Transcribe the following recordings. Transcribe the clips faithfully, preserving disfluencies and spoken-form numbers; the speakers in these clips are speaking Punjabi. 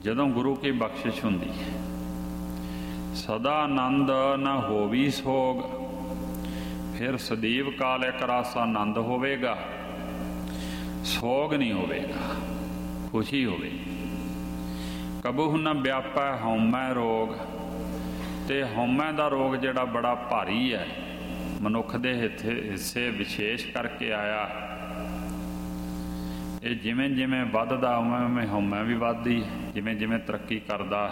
ਜਦੋਂ ਗੁਰੂ ਕੀ ਬਖਸ਼ਿਸ਼ ਹੁੰਦੀ ਹੈ। ਸਦਾ ਆਨੰਦ ਨਾ ਹੋਵੀ ਸੋਗ, ਫਿਰ ਸਦੀਵ ਕਾਲ ਇੱਕ ਰਸ ਆਨੰਦ ਹੋਵੇਗਾ, ਸੋਗ ਨਹੀਂ ਹੋਵੇਗਾ, ਖੁਸ਼ੀ ਹੋਵੇਗੀ। ਕਬਹੁ ਨਾ ਵਿਆਪੈ ਹਉਮੈ ਰੋਗ, ਤੇ ਹਉਮੈ ਦਾ ਰੋਗ ਜਿਹੜਾ ਬੜਾ ਭਾਰੀ ਹੈ, ਮਨੁੱਖ ਦੇ ਹਿੱਸੇ ਵਿਸ਼ੇਸ਼ ਕਰਕੇ ਆਇਆ। ਇਹ ਜਿਵੇਂ ਜਿਵੇਂ ਵੱਧਦਾ ਉਵੇਂ ਉਵੇਂ ਹਉਮੈ ਵੀ ਵੱਧਦੀ, ਜਿਵੇਂ ਜਿਵੇਂ ਤਰੱਕੀ ਕਰਦਾ।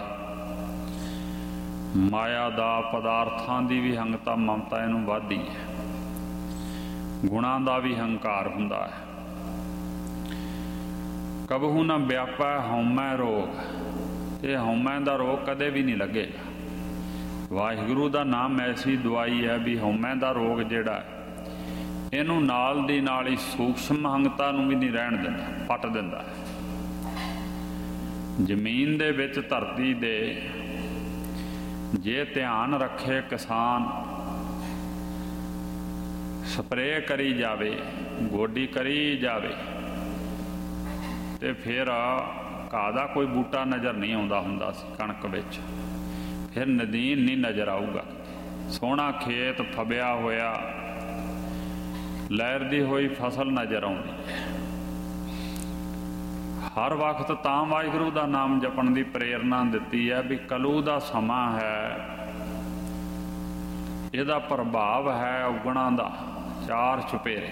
ਮਾਇਆ ਦਾ, ਪਦਾਰਥਾਂ ਦੀ ਵੀ ਹੰਗਤਾ ਮਮਤਾ ਇਹਨੂੰ ਵੱਧਦੀ ਹੈ। ਗੁਣਾਂ ਦਾ ਵੀ ਹੰਕਾਰ ਹੁੰਦਾ ਹੈ। ਕਬਹੁ ਨਾ ਵਿਆਪੈ ਹਉਮੈ ਰੋਗ, ਇਹ ਹਉਮੈ ਦਾ ਰੋਗ ਕਦੇ ਵੀ ਨਹੀਂ ਲੱਗੇਗਾ। ਵਾਹਿਗੁਰੂ ਦਾ ਨਾਮ ਐਸੀ ਦਵਾਈ ਹੈ ਵੀ ਹਉਮੈ ਦਾ ਰੋਗ ਜਿਹੜਾ ਇਹਨੂੰ ਨਾਲ ਦੀ ਨਾਲ ਹੀ ਸੂਖਸ਼ਮ ਹੰਗਤਾ ਨੂੰ ਵੀ ਨਹੀਂ ਰਹਿਣ ਦਿੰਦਾ, ਪੱਟ ਦਿੰਦਾ ਹੈ। ਜ਼ਮੀਨ ਦੇ ਵਿੱਚ, ਧਰਤੀ ਦੇ ਜੇ ਧਿਆਨ ਰੱਖੇ ਕਿਸਾਨ, ਸਪਰੇਅ ਕਰੀ ਜਾਵੇ, ਗੋਡੀ ਕਰੀ ਜਾਵੇ, ਤੇ ਫਿਰ ਘਾਹ ਦਾ ਕੋਈ ਬੂਟਾ ਨਜ਼ਰ ਨਹੀਂ ਆਉਂਦਾ ਹੁੰਦਾ ਸੀ ਕਣਕ ਵਿੱਚ, ਫਿਰ ਨਦੀਨ ਨਹੀਂ ਨਜ਼ਰ ਆਊਗਾ। ਸੋਹਣਾ ਖੇਤ ਫਬਿਆ ਹੋਇਆ, ਲਹਿਰਦੀ ਹੋਈ ਫਸਲ ਨਜ਼ਰ ਆਉਂਦੀ ਹੈ। ਹਰ ਵਕਤ ਤਾਂ ਵਾਹਿਗੁਰੂ ਦਾ ਨਾਮ ਜਪਣ ਦੀ ਪ੍ਰੇਰਨਾ ਦਿੱਤੀ ਹੈ ਵੀ ਕਲੂ ਦਾ ਸਮਾਂ ਹੈ, ਇਹਦਾ ਪ੍ਰਭਾਵ ਹੈ ਔਗਣਾਂ ਦਾ ਚਾਰ ਚੁਪੇਰੇ।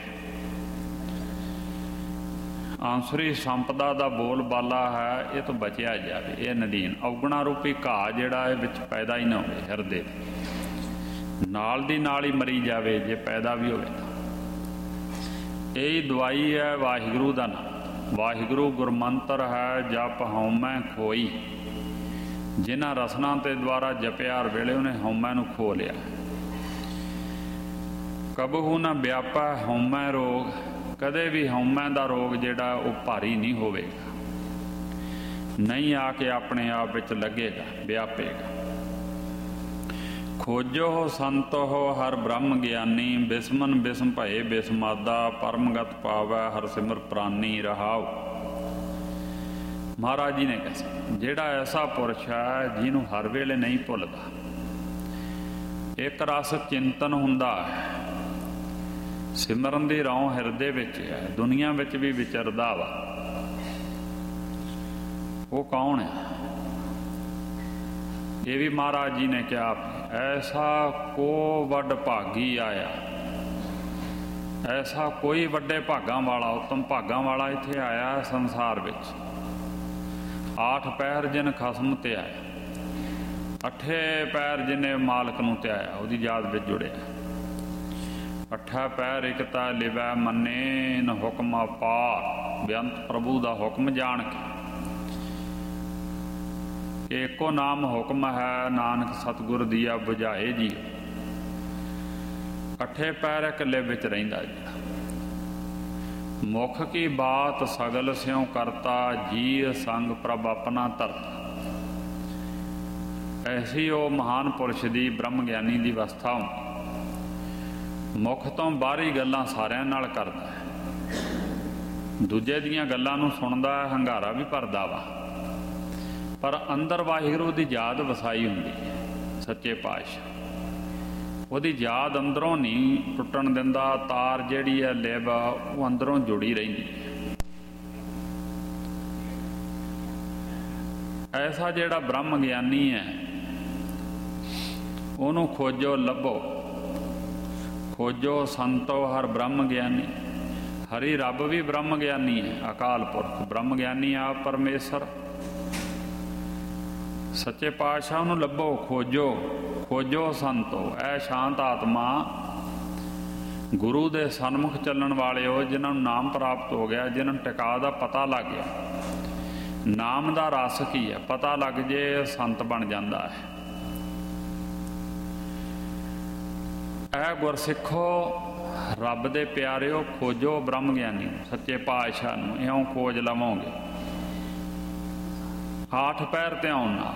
ਆਂਸਰੀ ਸੰਪਦਾ ਦਾ ਬੋਲ ਬਾਲਾ ਹੈ, ਇਹ ਤੋਂ ਬਚਿਆ ਜਾਵੇ। ਇਹ ਨਦੀਨ ਔਗਣਾ ਰੂਪੀ ਘਾਹ ਜਿਹੜਾ ਇਹ ਵਿੱਚ ਪੈਦਾ ਹੀ ਨਾ ਹੋਵੇ, ਹਿਰਦੇ ਦੇ ਨਾਲ ਦੀ ਨਾਲ ਹੀ ਮਰੀ ਜਾਵੇ ਜੇ ਪੈਦਾ ਵੀ ਹੋਵੇ ਤਾਂ। ਇਹ ਦਵਾਈ ਹੈ ਵਾਹਿਗੁਰੂ ਦਾ ਨਾਮ। ਵਾਹਿਗੁਰੂ ਗੁਰਮੰਤਰ ਹੈ, ਜਪ ਹਉਮੈ ਖੋਈ। ਜਿਨ੍ਹਾਂ ਰਸਨਾ ਤੇ ਦੁਆਰਾ ਜਪਿਆ ਹਰ ਵੇਲੇ ਉਹਨੇ ਹਉਮੈ ਨੂੰ ਖੋ ਲਿਆ। ਕਬਹੁ ਨਾ ਵਿਆਪੈ ਹਉਮੈ ਰੋਗ, ਕਦੇ ਵੀ ਹਉਮੈ ਦਾ ਰੋਗ ਜਿਹੜਾ ਉਹ ਭਾਰੀ ਨਹੀਂ ਹੋਵੇਗਾ, ਨਹੀਂ ਆ ਕੇ ਆਪਣੇ ਆਪ ਵਿੱਚ ਲੱਗੇਗਾ, ਵਿਆਪੇਗਾ। ਖੋਜੋ ਸੰਤੋ ਹਰ ਬ੍ਰਹਮ ਗਿਆਨੀ, ਬਿਸਮਨ ਬਿਸਮ ਭਏ ਬਿਸਮਾਦਾ, ਪਰਮਗਤ ਪਾਵੈ ਹਰ ਸਿਮਰ ਪ੍ਰਾਨੀ ਰਹਾਉ। ਮਹਾਰਾਜ ਜੀ ਨੇ ਕਿਹਾ ਜਿਹੜਾ ਐਸਾ ਪੁਰਸ਼ ਹੈ ਜਿਹਨੂੰ ਹਰ ਵੇਲੇ ਨਹੀਂ ਭੁੱਲਦਾ, ਇੱਕ ਰਸ ਚਿੰਤਨ ਹੁੰਦਾ ਹੈ, ਸਿਮਰਨ ਦੀ ਰੌਂ ਹਿਰਦੇ ਵਿੱਚ ਹੈ, ਦੁਨੀਆ ਵਿੱਚ ਵੀ ਵਿਚਰਦਾ ਵਾ, ਉਹ ਕੌਣ ਹੈ? ਇਹ ਵੀ ਮਹਾਰਾਜ ਜੀ ਨੇ ਕਿਹਾ ਐਸਾ ਕੋ ਵੱਡ ਭਾਗੀ ਆਇਆ, ਐਸਾ ਕੋਈ ਵੱਡੇ ਭਾਗਾਂ ਵਾਲਾ, ਉੱਤਮ ਭਾਗਾਂ ਵਾਲਾ ਇੱਥੇ ਆਇਆ ਸੰਸਾਰ ਵਿੱਚ। ਆਠ ਪੈਰ ਜਿਨ ਖਸਮ ਤੇ ਆਇਆ, ਅੱਠੇ ਪੈਰ ਜਿਨੇ ਮਾਲਕ ਨੂੰ ਤੇ ਆਇਆ, ਉਹਦੀ ਯਾਦ ਵਿੱਚ ਜੁੜਿਆ। ਅੱਠਾ ਪੈਰ ਇਕਤਾ ਲਿਵੈ ਮੰਨੇ, ਨ ਹੁਕਮ ਅਪਾਰ, ਬੇਅੰਤ ਪ੍ਰਭੂ ਦਾ ਹੁਕਮ ਜਾਣ ਕੇ। ਏਕੋ ਨਾਮ ਹੁਕਮ ਹੈ, ਨਾਨਕ ਸਤਿਗੁਰ ਦੀਆ ਬੁਝਾਏ ਜੀ। ਅੱਠੇ ਪੈਰ ਇਕੱਲੇ ਵਿੱਚ ਰਹਿੰਦਾ ਜਿਹੜਾ। ਮੁਖ ਕੀ ਬਾਤ ਸਗਲ ਸਿਉ ਕਰਤਾ, ਜੀ ਸੰਗ ਪ੍ਰਭ ਆਪਣਾ ਧਰਤਾ। ਐਸੀ ਉਹ ਮਹਾਨ ਪੁਰਸ਼ ਦੀ, ਬ੍ਰਹਮ ਗਿਆਨੀ ਦੀ ਅਵਸਥਾ ਹੁੰਦੀ। ਮੁਖ ਤੋਂ ਬਾਹਰੀ ਗੱਲਾਂ ਸਾਰਿਆਂ ਨਾਲ ਕਰਦਾ ਹੈ, ਦੂਜੇ ਦੀਆਂ ਗੱਲਾਂ ਨੂੰ ਸੁਣਦਾ ਹੈ, ਹੰਗਾਰਾ ਵੀ ਭਰਦਾ ਵਾ, ਪਰ ਅੰਦਰ ਵਾਹਿਗੁਰੂ ਦੀ ਯਾਦ ਵਸਾਈ ਹੁੰਦੀ ਹੈ। ਸੱਚੇ ਪਾਤਸ਼ਾਹ ਉਹਦੀ ਯਾਦ ਅੰਦਰੋਂ ਨਹੀਂ ਟੁੱਟਣ ਦਿੰਦਾ। ਤਾਰ ਜਿਹੜੀ ਹੈ ਲਿਵ, ਉਹ ਅੰਦਰੋਂ ਜੁੜੀ ਰਹਿੰਦੀ ਹੈ। ਐਸਾ ਜਿਹੜਾ ਬ੍ਰਹਮ ਗਿਆਨੀ ਹੈ ਉਹਨੂੰ ਖੋਜੋ ਲੱਭੋ। ਖੋਜੋ ਸੰਤੋ ਹਰ ਬ੍ਰਹਮ ਗਿਆਨੀ। ਹਰੀ ਰੱਬ ਵੀ ਬ੍ਰਹਮ ਗਿਆਨੀ ਹੈ, ਅਕਾਲ ਪੁਰਖ ਬ੍ਰਹਮ ਗਿਆਨੀ ਆਪ ਪਰਮੇਸ਼ਰ। ਸੱਚੇ ਪਾਤਸ਼ਾਹ ਨੂੰ ਲੱਭੋ, ਖੋਜੋ। ਖੋਜੋ ਸੰਤੋ, ਐ ਸ਼ਾਂਤ ਆਤਮਾ, ਗੁਰੂ ਦੇ ਸਨਮੁਖ ਚੱਲਣ ਵਾਲਿਓ, ਜਿਨ੍ਹਾਂ ਨੂੰ ਨਾਮ ਪ੍ਰਾਪਤ ਹੋ ਗਿਆ, ਜਿਨ੍ਹਾਂ ਨੂੰ ਟਿਕਾ ਦਾ ਪਤਾ ਲੱਗ ਗਿਆ। ਨਾਮ ਦਾ ਰਸ ਕੀ ਹੈ ਪਤਾ ਲੱਗ ਜੇ, ਸੰਤ ਬਣ ਜਾਂਦਾ ਹੈ। ਐ ਗੁਰਸਿੱਖੋ, ਰੱਬ ਦੇ ਪਿਆਰਿਓ, ਖੋਜੋ ਬ੍ਰਹਮ ਗਿਆਨੀ ਨੂੰ, ਸੱਚੇ ਪਾਤਸ਼ਾਹ ਨੂੰ। ਇਉਂ ਖੋਜ ਲਵੋਗੇ ਆਠ ਪੈਰ ਧਿਆਨ ਨਾਲ,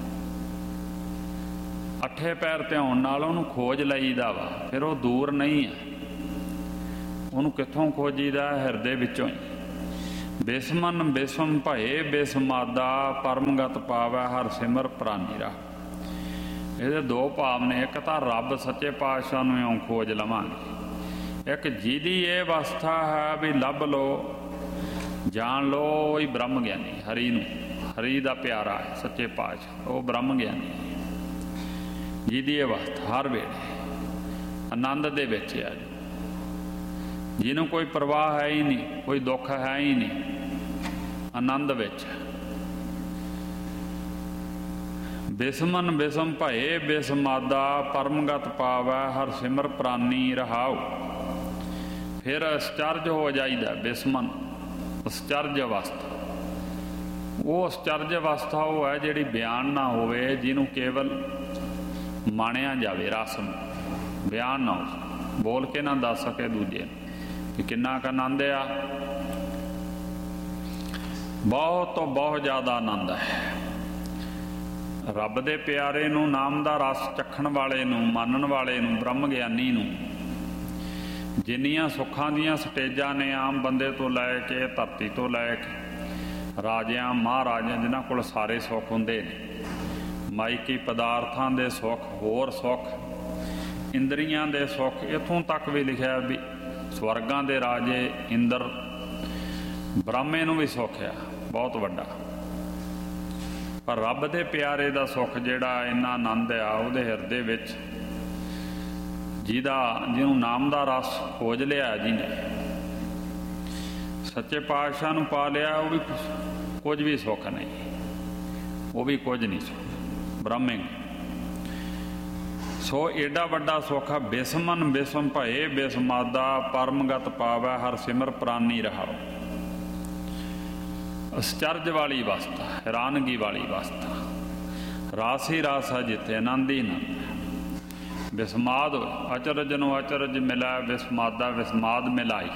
ਅੱਠੇ ਪੈਰ ਧਿਆਨ ਨਾਲ ਉਹਨੂੰ ਖੋਜ ਲਈਦਾ ਵਾ। ਫਿਰ ਉਹ ਦੂਰ ਨਹੀਂ ਹੈ। ਉਹਨੂੰ ਕਿੱਥੋਂ ਖੋਜੀਦਾ? ਹਿਰਦੇ ਵਿੱਚੋਂ ਹੀ। ਬਿਸਮਨ ਬਿਸਮ ਭਏ ਬਿਸਮਾਦਾ ਪਰਮਗਤ ਪਾਵੈ ਹਰ ਸਿਮਰ ਪ੍ਰਾਨੀ ਰਾ। ਇਹਦੇ ਦੋ ਭਾਵ ਨੇ। ਇੱਕ ਤਾਂ ਰੱਬ ਸੱਚੇ ਪਾਤਸ਼ਾਹ ਨੂੰ ਇਉਂ ਖੋਜ ਲਵਾਂਗੇ, ਇੱਕ ਜਿਹਦੀ ਇਹ ਅਵਸਥਾ ਹੈ ਵੀ ਲੱਭ ਲਓ, ਜਾਣ ਲਓ, ਹੀ ਬ੍ਰਹਮ ਗਿਆਨੀ ਹਰੀ ਨੂੰ, ਹਰੀ ਦਾ ਪਿਆਰਾ ਹੈ ਸੱਚੇ ਪਾਤਸ਼ਾਹ, ਉਹ ਬ੍ਰਹਮ ਗਿਆਨੀ ਜਿਹਦੀ ਅਵਸਥਾ ਹਰ ਵੇਲੇ ਆਨੰਦ ਦੇ ਵਿੱਚ ਆ, ਜਿਹਨੂੰ ਕੋਈ ਪਰਵਾਹ ਹੈ ਹੀ ਨਹੀਂ, ਕੋਈ ਦੁੱਖ ਹੈ ਹੀ ਨਹੀਂ, ਆਨੰਦ ਵਿੱਚ। ਬਿਸਮਨ ਬਿਸਮ ਭਏ ਬਿਸਮਾਦਾ ਪਰਮਗਤ ਪਾਵੈ ਹਰ ਸਿਮਰ ਪ੍ਰਾਨੀ ਰਹਾਉ। ਫਿਰ ਅਸਚਰਜ ਹੋ ਜਾਈਦਾ। ਬਿਸਮਨ ਅਸਚਰਜ ਅਵਸਥਾ, ਉਹ ਅਸਚਰਜ ਅਵਸਥਾ ਉਹ ਹੈ ਜਿਹੜੀ ਬਿਆਨ ਨਾ ਹੋਵੇ, ਜਿਹਨੂੰ ਕੇਵਲ ਮਾਣਿਆ ਜਾਵੇ, ਰਸ ਨੂੰ ਬਿਆਨ ਨਾ ਹੋ, ਬੋਲ ਕੇ ਨਾ ਦੱਸ ਸਕੇ ਦੂਜੇ ਨੂੰ ਕਿ ਕਿੰਨਾ ਕੁ ਆਨੰਦ ਆ। ਬਹੁਤ ਤੋਂ ਬਹੁਤ ਜ਼ਿਆਦਾ ਆਨੰਦ ਹੈ। ਰੱਬ ਦੇ ਪਿਆਰੇ ਨੂੰ, ਨਾਮ ਦਾ ਰਸ ਚੱਖਣ ਵਾਲੇ ਨੂੰ, ਮੰਨਣ ਵਾਲੇ ਨੂੰ, ਬ੍ਰਹਮ ਗਿਆਨੀ ਨੂੰ ਜਿੰਨੀਆਂ ਸੁੱਖਾਂ ਦੀਆਂ ਸਟੇਜਾਂ ਨੇ, ਆਮ ਬੰਦੇ ਤੋਂ ਲੈ ਕੇ ਧਰਤੀ ਤੋਂ ਲੈ ਕੇ ਰਾਜਿਆਂ ਮਹਾਰਾਜਿਆਂ ਜਿਨ੍ਹਾਂ ਕੋਲ ਸਾਰੇ ਸੁੱਖ ਹੁੰਦੇ ਨੇ, ਮਾਇਕੀ ਪਦਾਰਥਾਂ ਦੇ ਸੁੱਖ, ਹੋਰ ਸੁੱਖ, ਇੰਦਰੀਆਂ ਦੇ ਸੁੱਖ, ਇੱਥੋਂ ਤੱਕ ਵੀ ਲਿਖਿਆ ਵੀ ਸਵਰਗਾਂ ਦੇ ਰਾਜੇ ਇੰਦਰ ਬ੍ਰਹਮੇ ਨੂੰ ਵੀ ਸੁੱਖ ਆ ਬਹੁਤ ਵੱਡਾ। ਪਰ ਰੱਬ ਦੇ ਪਿਆਰੇ ਦਾ ਸੁੱਖ ਜਿਹੜਾ ਇੰਨਾ ਆਨੰਦ ਆ ਉਹਦੇ ਹਿਰਦੇ ਵਿੱਚ, ਜਿਹਦਾ ਜਿਹਨੂੰ ਨਾਮ ਦਾ ਰਸ ਖੋਜ ਲਿਆ, ਜਿਹਨੇ ਸੱਚੇ ਪਾਤਸ਼ਾਹ ਨੂੰ ਪਾ ਲਿਆ, ਉਹ ਵੀ ਕੁਝ ਵੀ ਸੁੱਖ ਨਹੀਂ, ਉਹ ਵੀ ਕੁਝ ਨਹੀਂ ਸੁੱਖ, ਬ੍ਰਹਮੇ। ਸੋ ਏਡਾ ਵੱਡਾ ਸੁੱਖ ਆ। ਬਿਸਮਨ ਬਿਸਮ ਭਏ ਬਿਸਮਾਦਾ ਪਰਮਗਤ ਪਾਵੈ ਹਰ ਸਿਮਰ ਪ੍ਰਾਨੀ ਰਹਾਉ। ਅਸਚਰਜ ਵਾਲੀ ਅਵਸਥਾ, ਹੈਰਾਨਗੀ ਵਾਲੀ ਅਵਸਥਾ, ਰਾਸ ਹੀ ਰਾਸ ਹੈ ਜਿੱਥੇ, ਆਨੰਦ ਹੀ ਆਨੰਦ। ਬਿਸਮਾਦ ਅਚਰਜ ਨੂੰ ਅਚਰਜ ਮਿਲਾ, ਬਿਸਮਾਦਾ ਬਿਸਮਾਦ ਮਿਲਾਈ।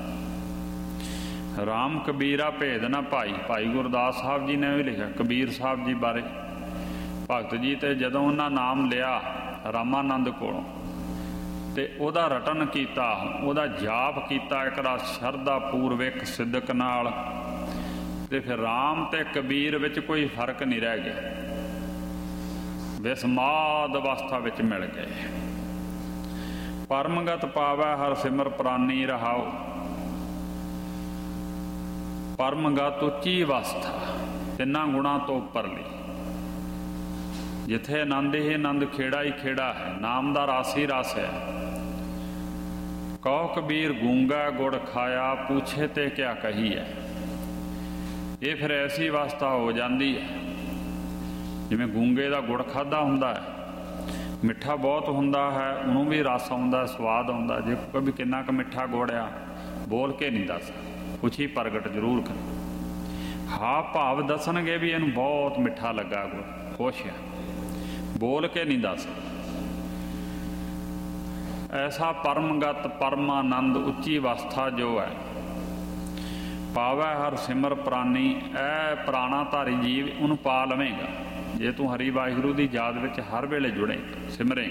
ਰਾਮ ਕਬੀਰਾ ਭੇਦ ਨਾ ਭਾਈ। ਭਾਈ ਗੁਰਦਾਸ ਸਾਹਿਬ ਜੀ ਨੇ ਵੀ ਲਿਖਿਆ ਕਬੀਰ ਸਾਹਿਬ ਜੀ ਬਾਰੇ, ਭਗਤ ਜੀ, ਤੇ ਜਦੋਂ ਉਹਨਾਂ ਨਾਮ ਲਿਆ ਰਾਮਾਨੰਦ ਕੋਲੋਂ ਤੇ ਉਹਦਾ ਰਟਨ ਕੀਤਾ, ਉਹਦਾ ਜਾਪ ਕੀਤਾ ਇੱਕ ਰਾ ਸ਼ਰਧਾ ਪੂਰਵਕ ਸਿੱਦਕ ਨਾਲ, ਤੇ ਫਿਰ ਰਾਮ ਤੇ ਕਬੀਰ ਵਿੱਚ ਕੋਈ ਫਰਕ ਨਹੀਂ ਰਹਿ ਗਿਆ, ਬਿਸਮਾਦ ਅਵਸਥਾ ਵਿੱਚ ਮਿਲ ਗਏ। ਪਰਮਗਤ ਪਾਵੈ ਹਰ ਸਿਮਰ ਪ੍ਰਾਨੀ ਰਹਾਉ। ਪਰਮਗਤ ਉੱਚੀ ਅਵਸਥਾ, ਤਿੰਨਾਂ ਗੁਣਾਂ ਤੋਂ ਉੱਪਰਲੀ, ਜਿੱਥੇ ਆਨੰਦ ਹੀ ਆਨੰਦ, ਖੇੜਾ ਹੀ ਖੇੜਾ ਹੈ, ਨਾਮ ਦਾ ਰਸ ਹੀ ਰਸ ਹੈ। ਕਹੋ ਕਬੀਰ ਗੂੰਗਾ ਗੁੜ ਖਾਇਆ, ਪੁੱਛੇ ਤੇ ਕਿਆ ਕਹੀ ਹੈ। ਇਹ ਫਿਰ ਐਸੀ ਅਵਸਥਾ ਹੋ ਜਾਂਦੀ ਹੈ ਜਿਵੇਂ ਗੂੰਗੇ ਦਾ ਗੁੜ ਖਾਧਾ ਹੁੰਦਾ ਹੈ, ਮਿੱਠਾ ਬਹੁਤ ਹੁੰਦਾ ਹੈ, ਉਹਨੂੰ ਵੀ ਰਸ ਆਉਂਦਾ, ਸਵਾਦ ਆਉਂਦਾ। ਜੇ ਕੋਈ ਕਿੰਨਾ ਕੁ ਮਿੱਠਾ ਗੁੜ ਆ, ਬੋਲ ਕੇ ਨਹੀਂ ਦੱਸ, ਖੁਸ਼ੀ ਪ੍ਰਗਟ ਜ਼ਰੂਰ ਕਰ। ਹਾਂ ਭਾਵ ਦੱਸਣਗੇ ਵੀ ਇਹਨੂੰ ਬਹੁਤ ਮਿੱਠਾ ਲੱਗਾ ਗੁੜ, ਖੁਸ਼ ਆ, ਬੋਲ ਕੇ ਨਹੀਂ ਦੱਸ। ਐਸਾ ਪਰਮਗਤ ਪਰਮਾਨੰਦ ਉੱਚੀ ਅਵਸਥਾ ਜੋ ਹੈ, ਪਾਵੈ ਹਰ ਸਿਮਰ ਪ੍ਰਾਨੀ। ਇਹ ਪ੍ਰਾਣਾ ਧਾਰੀ ਜੀਵ ਉਹਨੂੰ ਪਾ ਲਵੇਂਗਾ ਜੇ ਤੂੰ ਹਰੀ ਵਾਹਿਗੁਰੂ ਦੀ ਯਾਦ ਵਿੱਚ ਹਰ ਵੇਲੇ ਜੁੜੇ, ਸਿਮਰੇ।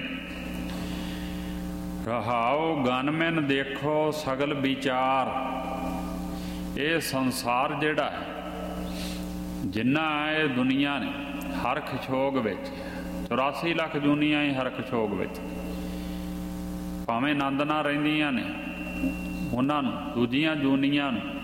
ਰਹਾਉ ਗਨਮੈਨ ਦੇਖੋ ਸਗਲ ਵਿਚਾਰ। ਇਹ ਸੰਸਾਰ ਜਿਹੜਾ ਹੈ, ਜਿੰਨਾ ਇਹ ਦੁਨੀਆ ਨੇ ਹਰ ਖਸ਼ੋਗ ਵਿੱਚ, ਚੁਰਾਸੀ ਲੱਖ ਜੂਨੀਆਂ ਹੀ ਹਰ ਖਸ਼ੋਗ ਵਿੱਚ, ਭਾਵੇਂ ਆਨੰਦ ਨਾਲ ਰਹਿੰਦੀਆਂ ਨੇ, ਉਹਨਾਂ ਨੂੰ ਦੂਜੀਆਂ ਜੂਨੀਆਂ ਨੂੰ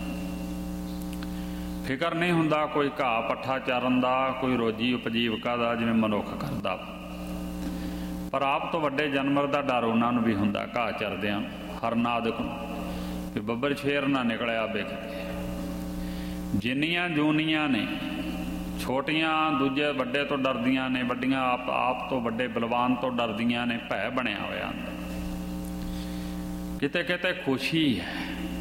ਫਿਕਰ ਨਹੀਂ ਹੁੰਦਾ ਕੋਈ ਘਾਹ ਪੱਠਾ ਚਾਰਨ ਦਾ, ਕੋਈ ਰੋਜੀ ਉਪਜੀਵਕਾ ਦਾ ਜਿਵੇਂ ਮਨੁੱਖ ਕਰਦਾ। ਪਰ ਆਪ ਤੋਂ ਵੱਡੇ ਜਾਨਵਰ ਦਾ ਡਰ ਉਹਨਾਂ ਨੂੰ ਵੀ ਹੁੰਦਾ, ਘਾਹ ਚਰਦਿਆਂ ਹਰਨਾਦਕ ਨੂੰ, ਕਿ ਬੱਬਰ ਸ਼ੇਰ ਨਾ ਨਿਕਲਿਆ ਵੇਖ। ਜਿੰਨੀਆਂ ਜੂਨੀਆਂ ਨੇ ਛੋਟੀਆਂ ਦੂਜੇ ਵੱਡੇ ਤੋਂ ਡਰਦੀਆਂ ਨੇ, ਵੱਡੀਆਂ ਆਪ ਆਪ ਤੋਂ ਵੱਡੇ ਬਲਵਾਨ ਤੋਂ ਡਰਦੀਆਂ ਨੇ, ਭੈ ਬਣਿਆ ਹੋਇਆ। ਕਿਤੇ ਕਿਤੇ ਖੁਸ਼ੀ ਹੈ।